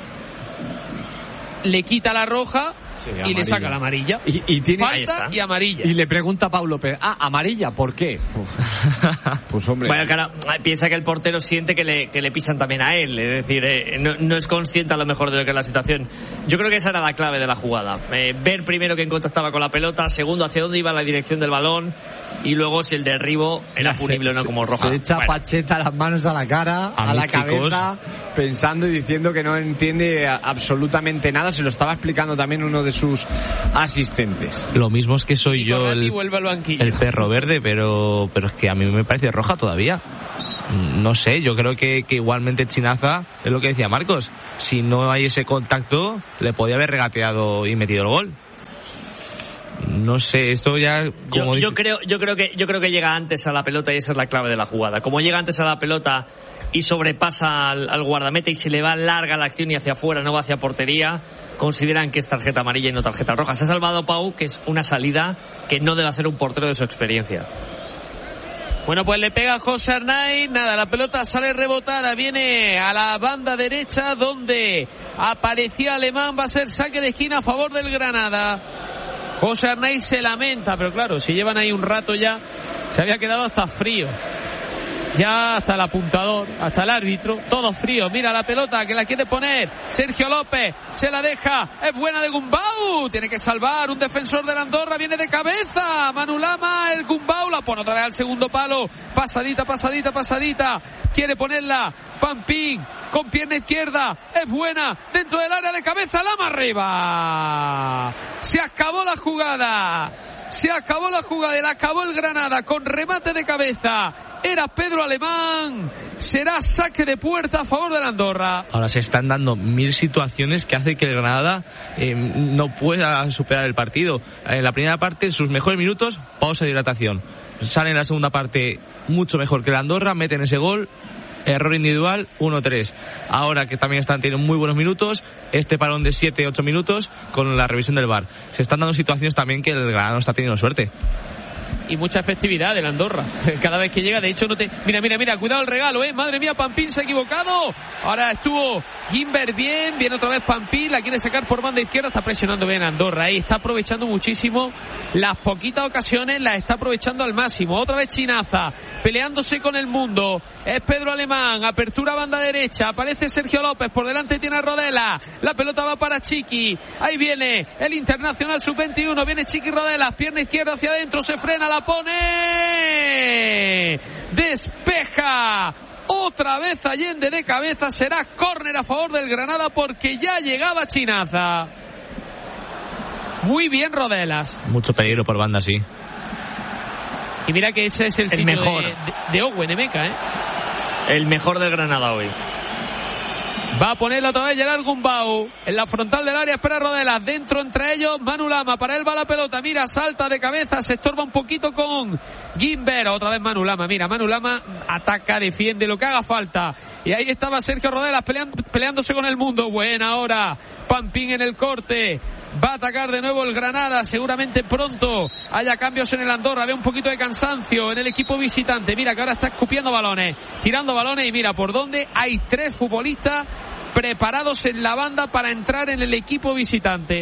Le quita la roja. Y le saca la amarilla. Y tiene falta y amarilla. Y le pregunta a Pau López, amarilla, ¿por qué? Pues hombre. Bueno, claro, piensa que el portero siente que le pisan también a él. Es decir, no es consciente a lo mejor de lo que es la situación. Yo creo que esa era la clave de la jugada. Ver primero quién contactaba con la pelota, segundo hacia dónde iba la dirección del balón, y luego si el derribo era punible o no como roja. Se echa Pacheta las manos a la cara, a la cabeza, pensando y diciendo que no entiende absolutamente nada. Se lo estaba explicando también uno de sus asistentes. Lo mismo es que soy yo el perro verde, pero es que a mí me parece roja todavía. No sé, yo creo que igualmente Chinaza, es lo que decía Marcos, si no hay ese contacto le podía haber regateado y metido el gol. No sé, esto ya como yo creo que llega antes a la pelota, y esa es la clave de la jugada. Como llega antes a la pelota y sobrepasa al guardameta y se le va larga la acción y hacia afuera, no va hacia portería, consideran que es tarjeta amarilla y no tarjeta roja. Se ha salvado Pau, que es una salida que no debe hacer un portero de su experiencia. Bueno, pues le pega José Arnaiz, nada, la pelota sale rebotada, viene a la banda derecha donde aparecía Alemán, va a ser saque de esquina a favor del Granada. José Arnaiz se lamenta, pero claro, si llevan ahí un rato ya, se había quedado hasta frío. Ya hasta el apuntador, hasta el árbitro, todo frío. Mira la pelota que la quiere poner Sergio López, se la deja, es buena de Gumbau, tiene que salvar un defensor de Andorra, viene de cabeza, Manu Lama, el Gumbau la pone otra vez al segundo palo, pasadita, quiere ponerla Pampín con pierna izquierda, es buena, dentro del área de cabeza, Lama arriba. Se acabó la jugada y la acabó el Granada con remate de cabeza. Era Pedro Alemán. Será saque de puerta a favor de la Andorra. Ahora se están dando 1000 situaciones que hace que el Granada no pueda superar el partido. En la primera parte, en sus mejores minutos, pausa de hidratación. Sale en la segunda parte mucho mejor que la Andorra, meten ese gol. Error individual, 1-3. Ahora que también están teniendo muy buenos minutos, este parón de 7-8 minutos con la revisión del VAR. Se están dando situaciones también que el Granada no está teniendo suerte. Y mucha efectividad del Andorra. Cada vez que llega, de hecho, no te... Mira, cuidado el regalo, madre mía, Pampín se ha equivocado. Ahora estuvo Gimber bien, viene otra vez Pampín, la quiere sacar por banda izquierda, está presionando bien Andorra, ahí está aprovechando muchísimo las poquitas ocasiones, las está aprovechando al máximo. Otra vez Chinaza, peleándose con el mundo, es Pedro Alemán, apertura banda derecha, aparece Sergio López, por delante tiene a Rodela, la pelota va para Chiqui, ahí viene el internacional sub-21, viene Chiqui Rodela, pierna izquierda hacia adentro, se frena, la pone, despeja. Otra vez Allende de cabeza, será córner a favor del Granada porque ya llegaba Chinaza. Muy bien Rodelas. Mucho peligro por banda, sí. Y mira que ese es el sitio mejor de Owen Emeka, el mejor del Granada hoy. Va a ponerlo otra vez Gerard Gumbau en la frontal del área, espera Rodelas, dentro entre ellos Manu Lama, para él va la pelota, mira, salta de cabeza, se estorba un poquito con Guimber, otra vez Manu Lama, mira, Manu Lama ataca, defiende lo que haga falta, y ahí estaba Sergio Rodelas peleándose con el mundo, buena hora, Pampín en el corte, va a atacar de nuevo el Granada, seguramente pronto haya cambios en el Andorra, ve un poquito de cansancio en el equipo visitante, mira que ahora está escupiendo balones, tirando balones y mira por dónde hay 3 futbolistas preparados en la banda para entrar en el equipo visitante.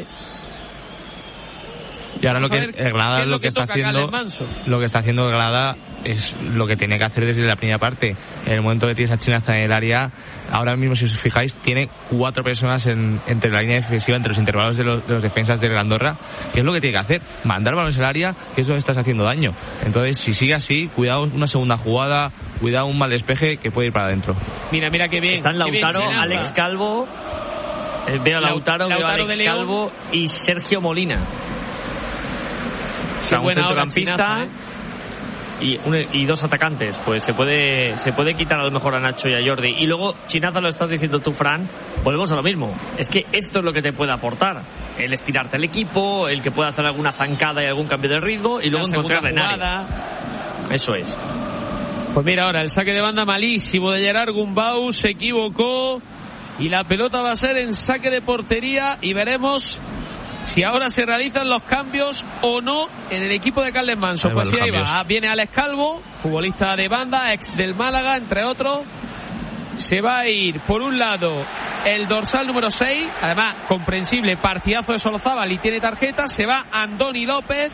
Y ahora lo que el Granada lo que está haciendo el Granada es lo que tiene que hacer desde la primera parte. En el momento que tiene esa chinaza en el área, ahora mismo si os fijáis tiene 4 personas entre la línea defensiva, entre los intervalos de los defensas del Andorra, que es lo que tiene que hacer, mandar balones al área, que es donde estás haciendo daño. Entonces si sigue así, cuidado una segunda jugada, cuidado un mal despeje que puede ir para adentro. Mira qué bien. Están Lautaro, Alex Calvo, veo a Lautaro, veo a Alex Calvo y Sergio Molina. O sea, un centrocampista y 2 atacantes. Pues se puede quitar a lo mejor a Nacho y a Jordi. Y luego, Chinaza, lo estás diciendo tú, Fran, volvemos a lo mismo. Es que esto es lo que te puede aportar. El estirarte el equipo, el que pueda hacer alguna zancada y algún cambio de ritmo y luego encontrarle en área. Eso es. Pues mira ahora, el saque de banda malísimo de Gerard Gumbau, se equivocó y la pelota va a ser en saque de portería y veremos si ahora se realizan los cambios o no en el equipo de Carles Manso. Pues sí, ahí va. Viene Alex Calvo, futbolista de banda, ex del Málaga, entre otros. Se va a ir, por un lado, el dorsal número 6, además, comprensible, partidazo de Solozábal y tiene tarjeta. Se va Andoni López.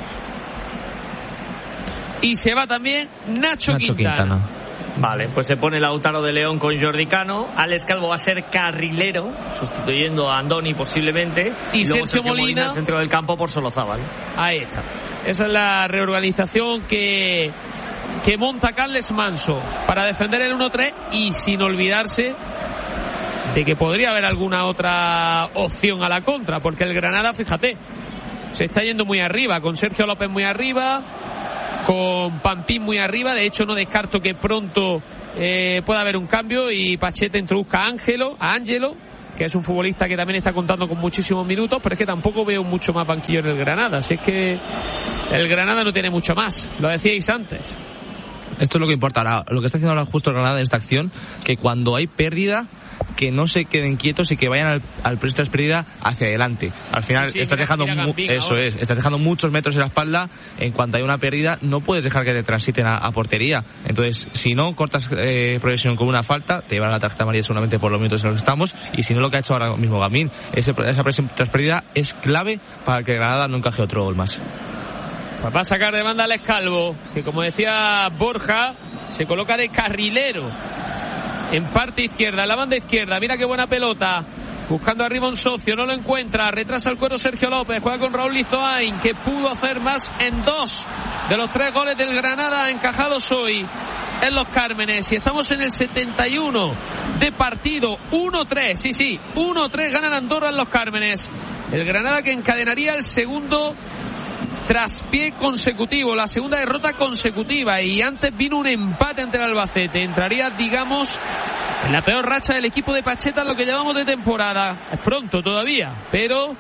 Y se va también Nacho Quintana. Vale, pues se pone Lautaro de León con Jordi Cano. Alex Calvo va a ser carrilero, sustituyendo a Andoni posiblemente. Y luego Sergio Molina en el centro del campo por Solozábal. Ahí está. Esa es la reorganización que monta Carles Manso para defender el 1-3 y sin olvidarse de que podría haber alguna otra opción a la contra, porque el Granada, fíjate, se está yendo muy arriba, con Sergio López muy arriba, con Pampín muy arriba. De hecho, no descarto que pronto pueda haber un cambio y Pacheta introduzca a Ángelo, que es un futbolista que también está contando con muchísimos minutos, pero es que tampoco veo mucho más banquillo en el Granada. Así es que el Granada no tiene mucho más, lo decíais antes. Esto es lo que importa ahora. Lo que está haciendo ahora justo el Granada en esta acción, que cuando hay pérdida, que no se queden quietos y que vayan al tras pérdida hacia adelante. Al final estás dejando estás dejando muchos metros en la espalda. En cuanto hay una pérdida, no puedes dejar que te transiten a portería. Entonces, si no cortas progresión con una falta, te llevan a la tarjeta amarilla seguramente por los minutos en los que estamos. Y si no, lo que ha hecho ahora mismo Gamín, esa presión tras pérdida es clave para que Granada no encaje otro gol más. Pues va a sacar de banda Alex Calvo, que como decía Borja, se coloca de carrilero en parte izquierda, en la banda izquierda. Mira qué buena pelota, buscando arriba un socio, no lo encuentra, retrasa el cuero Sergio López, juega con Raúl Lizoain, que pudo hacer más en 2 de los 3 goles del Granada encajados hoy en Los Cármenes. Y estamos en el 71 de partido, 1-3, sí, 1-3 gana Andorra en Los Cármenes. El Granada que encadenaría el segundo traspié consecutivo, la segunda derrota consecutiva, y antes vino un empate ante el Albacete. Entraría, digamos, en la peor racha del equipo de Pacheta en lo que llevamos de temporada. Es pronto todavía, pero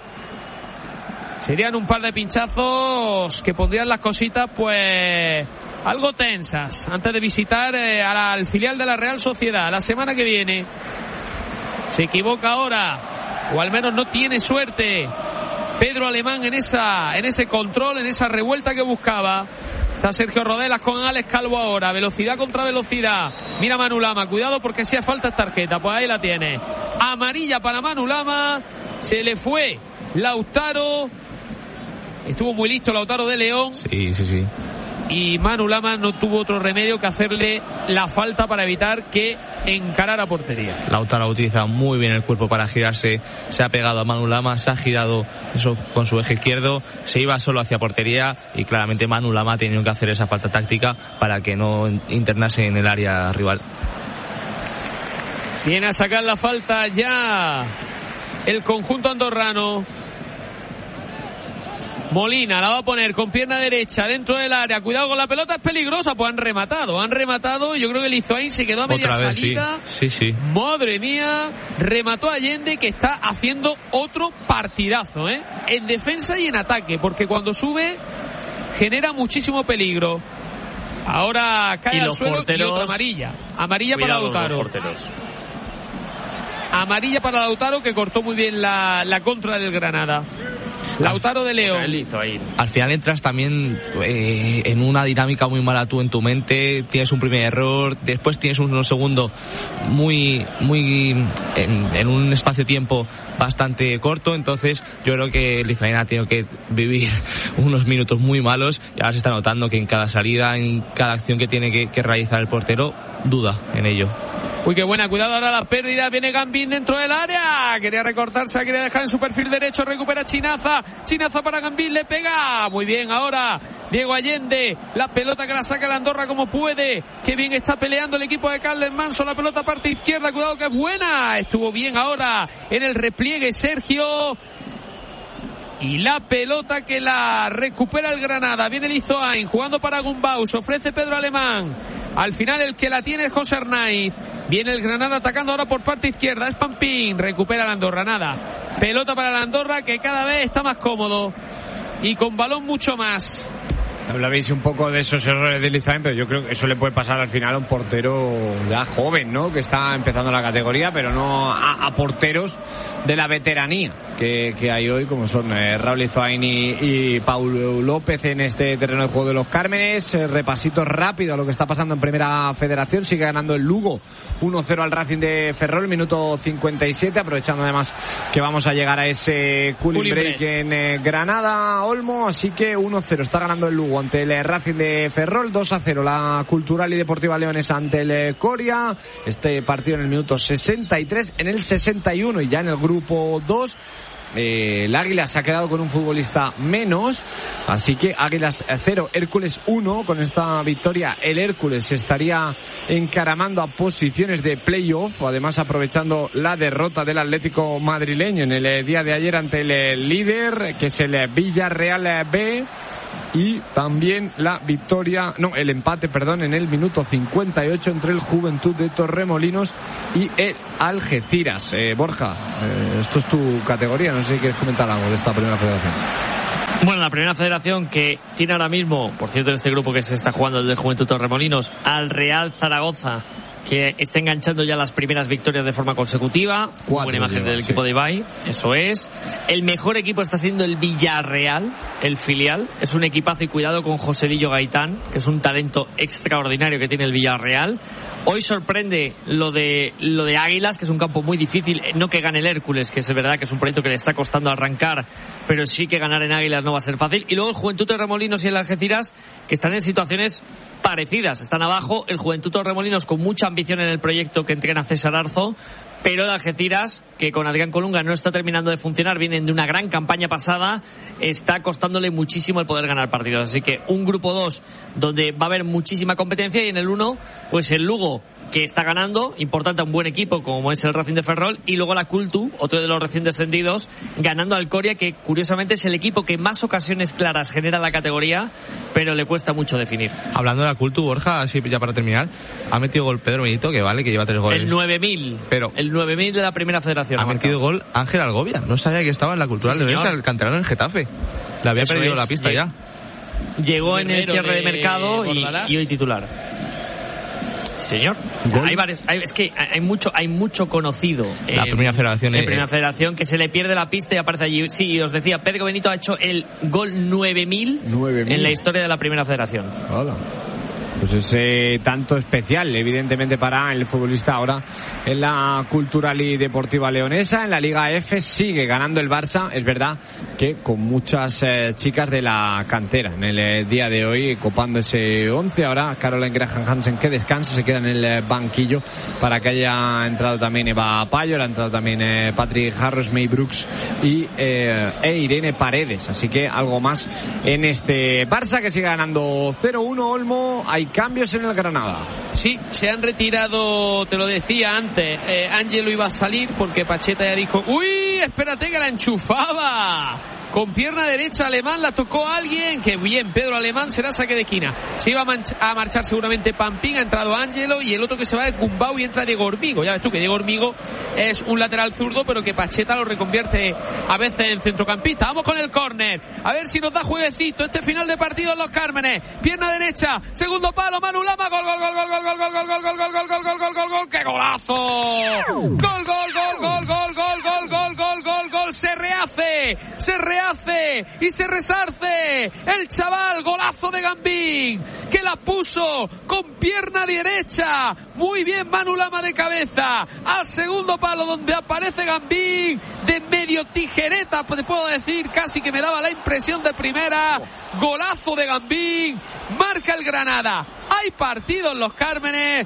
serían un par de pinchazos que pondrían las cositas pues algo tensas antes de visitar al filial de la Real Sociedad la semana que viene. Se equivoca ahora, o al menos no tiene suerte, Pedro Alemán en ese control, en esa revuelta que buscaba. Está Sergio Rodelas con Alex Calvo ahora. Velocidad contra velocidad. Mira Manu Lama. Cuidado porque si hace falta es tarjeta. Pues ahí la tiene. Amarilla para Manu Lama. Se le fue Lautaro. Estuvo muy listo Lautaro de León. Sí. Y Manu Lama no tuvo otro remedio que hacerle la falta para evitar que encarara portería. Lautaro ha utilizado muy bien el cuerpo para girarse, se ha pegado a Manu Lama, se ha girado eso con su eje izquierdo, se iba solo hacia portería y claramente Manu Lama ha tenido que hacer esa falta táctica para que no internase en el área rival. Viene a sacar la falta ya el conjunto andorrano. Molina la va a poner con pierna derecha dentro del área. Cuidado con la pelota, es peligrosa. Pues han rematado. Yo creo que el Lizoain se quedó a media salida. Sí. Madre mía, remató a Allende, que está haciendo otro partidazo, en defensa y en ataque, porque cuando sube genera muchísimo peligro. Ahora cae al suelo y otra amarilla. Amarilla para Lautaro. Amarilla para Lautaro, que cortó muy bien la contra del Granada. Lautaro de León. Al final entras también en una dinámica muy mala tú en tu mente. Tienes un primer error, después tienes un segundo muy en un espacio-tiempo bastante corto. Entonces yo creo que Lizoain ha tenido que vivir unos minutos muy malos, y ahora se está notando que en cada salida, en cada acción que tiene que realizar el portero, duda en ello. Uy, qué buena, cuidado ahora la pérdida, viene Gambín dentro del área, quería recortarse, quería dejar en su perfil derecho, recupera Chinaza para Gambín, le pega, muy bien ahora Diego Allende, la pelota que la saca el Andorra como puede, qué bien está peleando el equipo de Carles Manso, la pelota parte izquierda, cuidado que es buena, estuvo bien ahora en el repliegue Sergio, y la pelota que la recupera el Granada, viene Lizoain jugando para Gumbaus, ofrece Pedro Alemán, al final el que la tiene es José Arnaiz. Viene el Granada atacando ahora por parte izquierda, es Pampín, recupera la Andorra, nada, pelota para la Andorra, que cada vez está más cómodo y con balón mucho más. Hablabais un poco de esos errores de Lizoain, pero yo creo que eso le puede pasar al final a un portero ya joven, ¿no? Que está empezando la categoría, pero no a porteros de la veteranía que hay hoy, como son Raúl Lizoain y Paulo López en este terreno de juego de los Cármenes. Repasito rápido a lo que está pasando en Primera Federación. Sigue ganando el Lugo 1-0 al Racing de Ferrol, minuto 57, aprovechando además que vamos a llegar a ese cooling break en Granada, Olmo, así que 1-0 está ganando el Lugo ante el Racing de Ferrol, 2-0 la Cultural y Deportiva Leonesa ante el Coria, este partido en el minuto 63, en el 61 y ya en el grupo 2 el Águilas se ha quedado con un futbolista menos, así que Águilas 0, Hércules 1. Con esta victoria el Hércules se estaría encaramando a posiciones de playoff, además aprovechando la derrota del Atlético madrileño en el día de ayer ante el líder, que es el Villarreal B, y también el empate en el minuto 58 entre el Juventud de Torremolinos y el Algeciras. Borja, esto es tu categoría, no sé si quieres comentar algo de esta Primera Federación. Bueno, la Primera Federación, que tiene ahora mismo, por cierto, en este grupo que se está jugando el de Juventud Torremolinos, al Real Zaragoza, que está enganchando ya las primeras victorias de forma consecutiva. Buena imagen del equipo de Ibai, eso es. El mejor equipo está siendo el Villarreal, el filial. Es un equipazo, y cuidado con Joselillo Gaitán, que es un talento extraordinario que tiene el Villarreal. Hoy sorprende lo de Águilas, que es un campo muy difícil. No que gane el Hércules, que es verdad que es un proyecto que le está costando arrancar, pero sí que ganar en Águilas no va a ser fácil. Y luego el Juventud Torremolinos y el Algeciras, que están en situaciones parecidas, están abajo. El Juventud Torremolinos con mucha ambición en el proyecto que entrena César Arzo, pero el Algeciras, que con Adrián Colunga no está terminando de funcionar, vienen de una gran campaña pasada, está costándole muchísimo el poder ganar partidos, así que un grupo 2 donde va a haber muchísima competencia, y en el 1 pues el Lugo, que está ganando, importante a un buen equipo como es el Racing de Ferrol, y luego la Cultu, otro de los recién descendidos, ganando al Coria, que curiosamente es el equipo que más ocasiones claras genera en la categoría, pero le cuesta mucho definir. Hablando de la Cultu, Borja, así ya para terminar, ha metido gol Pedro Benito, que lleva 3 goles. El 9000, pero el 9000 de la Primera Federación. Ha metido gol Ángel Algovia, no sabía que estaba en la Cultural de Leonesa, el canterano en Getafe. Le había perdido la pista ya. Llegó en el cierre de mercado y hoy titular. Señor, hay varios, hay mucho conocido la Primera Federación, en Primera Federación, que se le pierde la pista y aparece allí. Sí, os decía, Pedro Benito ha hecho el gol 9000 en la historia de la Primera Federación. Hola. Pues ese tanto especial, evidentemente, para el futbolista ahora en la Cultural y Deportiva Leonesa. En la Liga F sigue ganando el Barça, es verdad que con muchas chicas de la cantera en el día de hoy, copando ese 11. Ahora Caroline Graham Hansen, que descansa, se queda en el banquillo para que haya entrado también Eva Payo, ha entrado también Patrick Harros, May Brooks y Irene Paredes. Así que algo más en este Barça, que sigue ganando 0-1. Olmo, hay cambios en el Granada. Sí, se han retirado, te lo decía antes, Ángelo iba a salir porque Pacheta ya dijo, uy, espérate que la enchufaba. con pierna derecha Alemán, la tocó alguien, que bien, Pedro Alemán, será saque de esquina. Se iba a marchar seguramente Pampín, ha entrado Ángelo, y el otro que se va es Gumbau y entra Diego Hormigo. Ya ves tú que Diego Hormigo es un lateral zurdo, pero que Pacheta lo reconvierte a veces en centrocampista. Vamos con el córner, a ver si nos da jueguecito este final de partido en Los Cármenes. Pierna derecha, segundo palo, Manu Lama, gol, gol, gol, gol, gol, gol, gol, gol, gol, gol, gol, gol, gol, gol, gol, gol, gol, ¡qué golazo! Gol, gol, gol, gol, gol, gol, gol, gol, gol, gol, gol, se rehace y se resarce el chaval, golazo de Gambín, que la puso con pierna derecha, muy bien Manu Lama de cabeza, al segundo palo donde aparece Gambín, de medio tijereta, te puedo decir, casi que me daba la impresión de primera, golazo de Gambín, marca el Granada. Hay partido en Los Cármenes,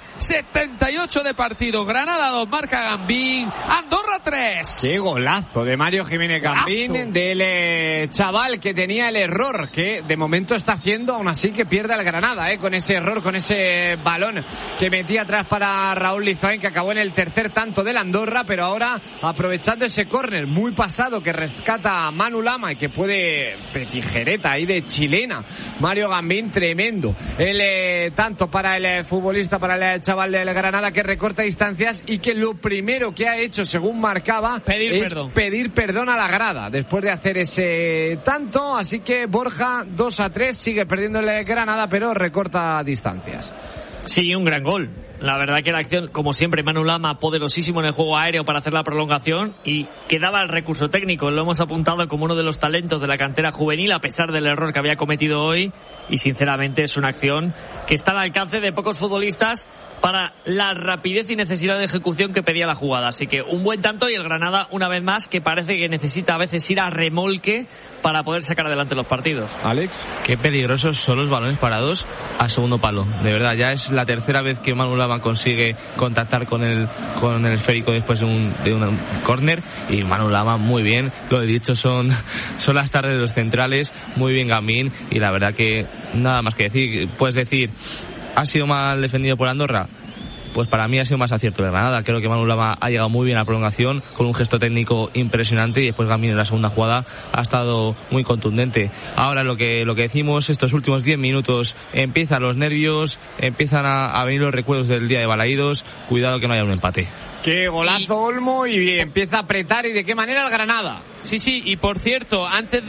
78 de partido, Granada 2, marca Gambín, Andorra 3. Qué golazo de Mario Jiménez Gambín, del chaval que tenía el error, que de momento está haciendo, aún así que pierde el Granada, con ese error, con ese balón que metía atrás para Raúl Lizoain, que acabó en el tercer tanto del Andorra, pero ahora aprovechando ese córner muy pasado que rescata a Manu Lama y que puede de tijereta ahí de chilena, Mario Gambín, tremendo. Tanto para el futbolista, para el chaval del Granada, que recorta distancias y que lo primero que ha hecho, según marcaba, pedir perdón a la grada después de hacer ese tanto. Así que Borja, 2-3, sigue perdiendo el Granada, pero recorta distancias. Sí, un gran gol. La verdad que la acción, como siempre, Manu Lama poderosísimo en el juego aéreo para hacer la prolongación, y quedaba el recurso técnico. Lo hemos apuntado como uno de los talentos de la cantera juvenil, a pesar del error que había cometido hoy, y sinceramente es una acción que está al alcance de pocos futbolistas para la rapidez y necesidad de ejecución que pedía la jugada. Así que un buen tanto, y el Granada, una vez más, que parece que necesita a veces ir a remolque para poder sacar adelante los partidos. Alex, qué peligrosos son los balones parados a segundo palo. De verdad, ya es la tercera vez que Manu Lama consigue contactar con el esférico después de un córner, y Manu Lama muy bien. Lo he dicho, son las tardes de los centrales, muy bien Gambín, y la verdad que nada más que decir. Puedes decir, ¿ha sido mal defendido por Andorra? Pues para mí ha sido más acierto de Granada. Creo que Manu Lama ha llegado muy bien a la prolongación, con un gesto técnico impresionante, y después Gambín en la segunda jugada ha estado muy contundente. Ahora lo que decimos, estos últimos 10 minutos empiezan los nervios, empiezan a venir los recuerdos del día de Balaídos. Cuidado que no haya un empate. Qué golazo, Olmo, y empieza a apretar, y de qué manera el Granada. Sí, y por cierto, antes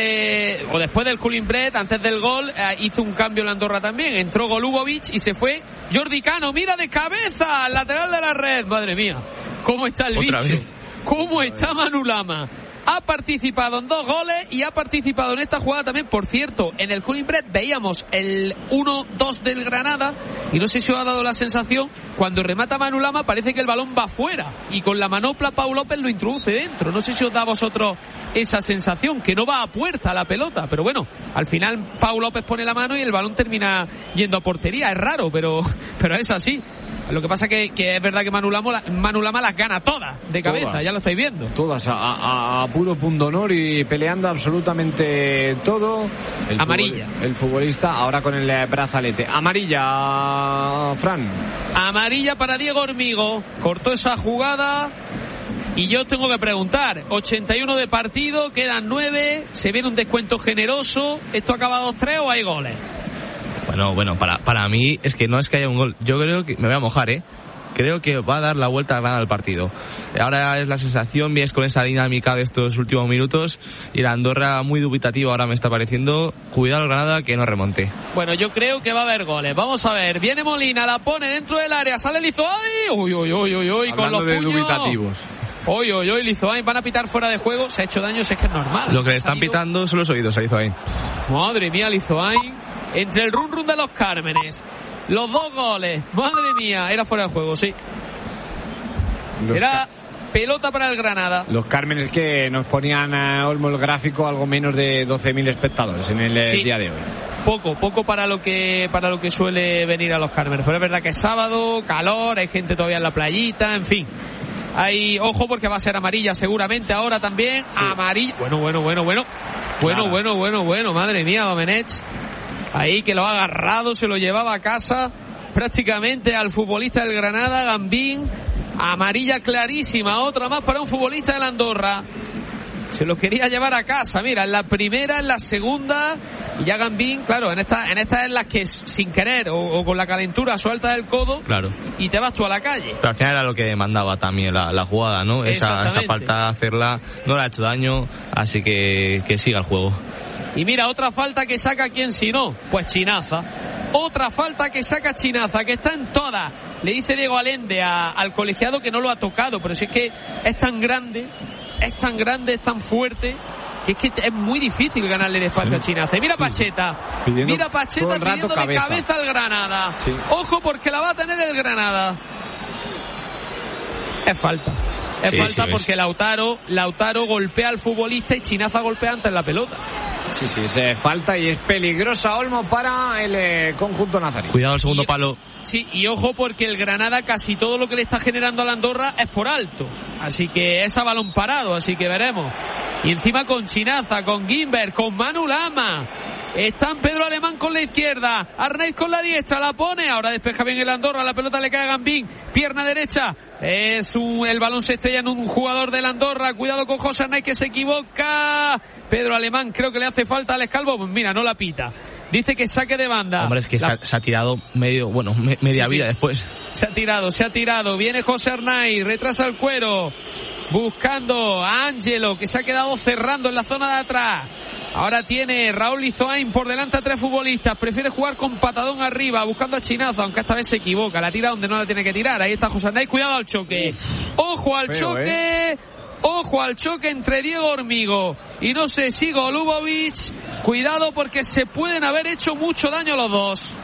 o después del cooling break, antes del gol, hizo un cambio en la Andorra también. Entró Golubovic y se fue Jordi Cano. Mira de cabeza al lateral de la red. Madre mía, cómo está el bicho. Vez. Cómo está Manu Lama. Ha participado en 2 goles y ha participado en esta jugada también. Por cierto, en el cooling break veíamos el 1-2 del Granada, y no sé si os ha dado la sensación, cuando remata Manu Lama parece que el balón va fuera, y con la manopla Pau López lo introduce dentro. No sé si os da a vosotros esa sensación, que no va a puerta la pelota, pero bueno, al final Pau López pone la mano y el balón termina yendo a portería. Es raro, pero es así. Lo que pasa que es verdad que Manu Lama las gana todas de cabeza, todas. Ya lo estáis viendo. Todas a puro pundonor y peleando absolutamente todo. Amarilla. El futbolista ahora con el brazalete. Amarilla, Fran. Amarilla para Diego Hormigo. Cortó esa jugada. Y yo tengo que preguntar, 81 de partido, quedan 9, se viene un descuento generoso. ¿Esto acaba 2-3 o hay goles? Bueno, para mí es que no es que haya un gol. Yo creo que me voy a mojar, Creo que va a dar la vuelta a ganar el partido. Ahora es la sensación, vienes con esa dinámica de estos últimos minutos, y la Andorra muy dubitativa ahora me está pareciendo. Cuidado el Granada que no remonte. Bueno, yo creo que va a haber goles. Vamos a ver, viene Molina, la pone dentro del área, sale Lizoain. Uy, con los puños. Dubitativos. Lizoain, van a pitar fuera de juego. Se ha hecho daño, si es que es normal. Lo que le están pitando son los oídos a Lizoain. Madre mía, Lizoain. Entre el run de los Cármenes, los 2 goles, madre mía, era fuera de juego, sí. Era pelota para el Granada. Los Cármenes que nos ponían Olmo el gráfico, algo menos de 12.000 espectadores en el día de hoy. Poco para lo que suele venir a los Cármenes. Pero es verdad que es sábado, calor, hay gente todavía en la playita, en fin. Hay ojo porque va a ser amarilla seguramente ahora también. Sí. Amarilla. Bueno, madre mía, Domenech. Ahí que lo ha agarrado, se lo llevaba a casa prácticamente al futbolista del Granada, Gambín. Amarilla clarísima, otra más para un futbolista del Andorra. Se lo quería llevar a casa. Mira, en la primera, en la segunda, y ya Gambín, claro, en esta es las que sin querer o con la calentura suelta el codo, claro, y te vas tú a la calle. Pero al final era lo que demandaba también la jugada, ¿no? Esa falta, hacerla, no le ha hecho daño, así que siga el juego. Y mira, otra falta que saca quién si no, pues Chinaza. Otra falta que saca Chinaza, que está en todas. Le dice Diego Allende al colegiado que no lo ha tocado, pero si es que es tan grande, es tan fuerte, que es que es muy difícil ganarle el espacio a Chinaza. Y mira Pacheta, pidiendo de cabeza al Granada. Sí. Ojo, porque la va a tener el Granada. Es falta. Es falta porque Lautaro golpea al futbolista y Chinaza golpea antes la pelota. Sí, es falta y es peligrosa, Olmo, para el conjunto nazarí. Cuidado el segundo palo. Sí, y ojo porque el Granada casi todo lo que le está generando a la Andorra es por alto. Así que es a balón parado, así que veremos. Y encima con Chinaza, con Guimber, con Manu Lama. Están Pedro Alemán con la izquierda, Arnaiz con la diestra, la pone, ahora despeja bien el Andorra, la pelota le cae a Gambín, pierna derecha, el balón se estrella en un jugador del Andorra, cuidado con José Arnaiz que se equivoca, Pedro Alemán creo que le hace falta al Escalvo, pues mira, no la pita, dice que saque de banda. Hombre, es que se ha tirado media vida después. Se ha tirado, viene José Arnaiz, retrasa el cuero, buscando a Ángelo que se ha quedado cerrando en la zona de atrás. Ahora tiene Raúl Lizoain por delante a 3 futbolistas. Prefiere jugar con patadón arriba, buscando a Chinaza, aunque esta vez se equivoca. La tira donde no la tiene que tirar. Ahí está José Arnaiz. Cuidado al choque. Ojo al choque. Ojo al choque entre Diego Hormigo y no sé si Golubovic. Cuidado porque se pueden haber hecho mucho daño los dos.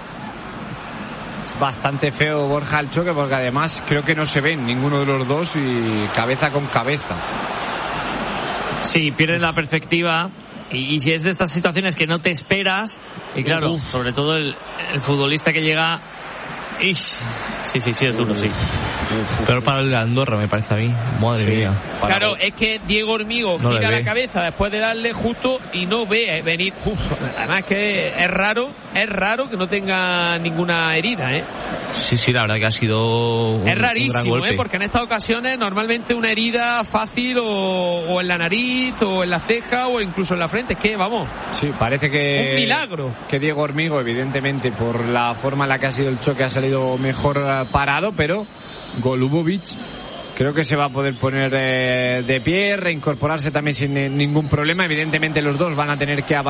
Es bastante feo, Borja, el choque, porque además creo que no se ven ninguno de los dos y cabeza con cabeza. Sí, pierden la perspectiva. Y si es de estas situaciones que no te esperas, y claro, sobre todo el futbolista que llega, sí, es duro, sí. Pero para el Andorra me parece a mí, madre mía. Claro, es que Diego Hormigo gira la cabeza después de darle justo y no ve venir. Además que es raro que no tenga ninguna herida, Sí, la verdad que ha sido es rarísimo, porque en estas ocasiones normalmente una herida fácil o en la nariz o en la ceja o incluso en la frente, es que vamos. Sí, parece que un milagro. Que Diego Hormigo, evidentemente por la forma en la que ha sido el choque, ha salido mejor parado, pero Golubovic creo que se va a poder poner de pie, reincorporarse también sin ningún problema. Evidentemente los dos van a tener que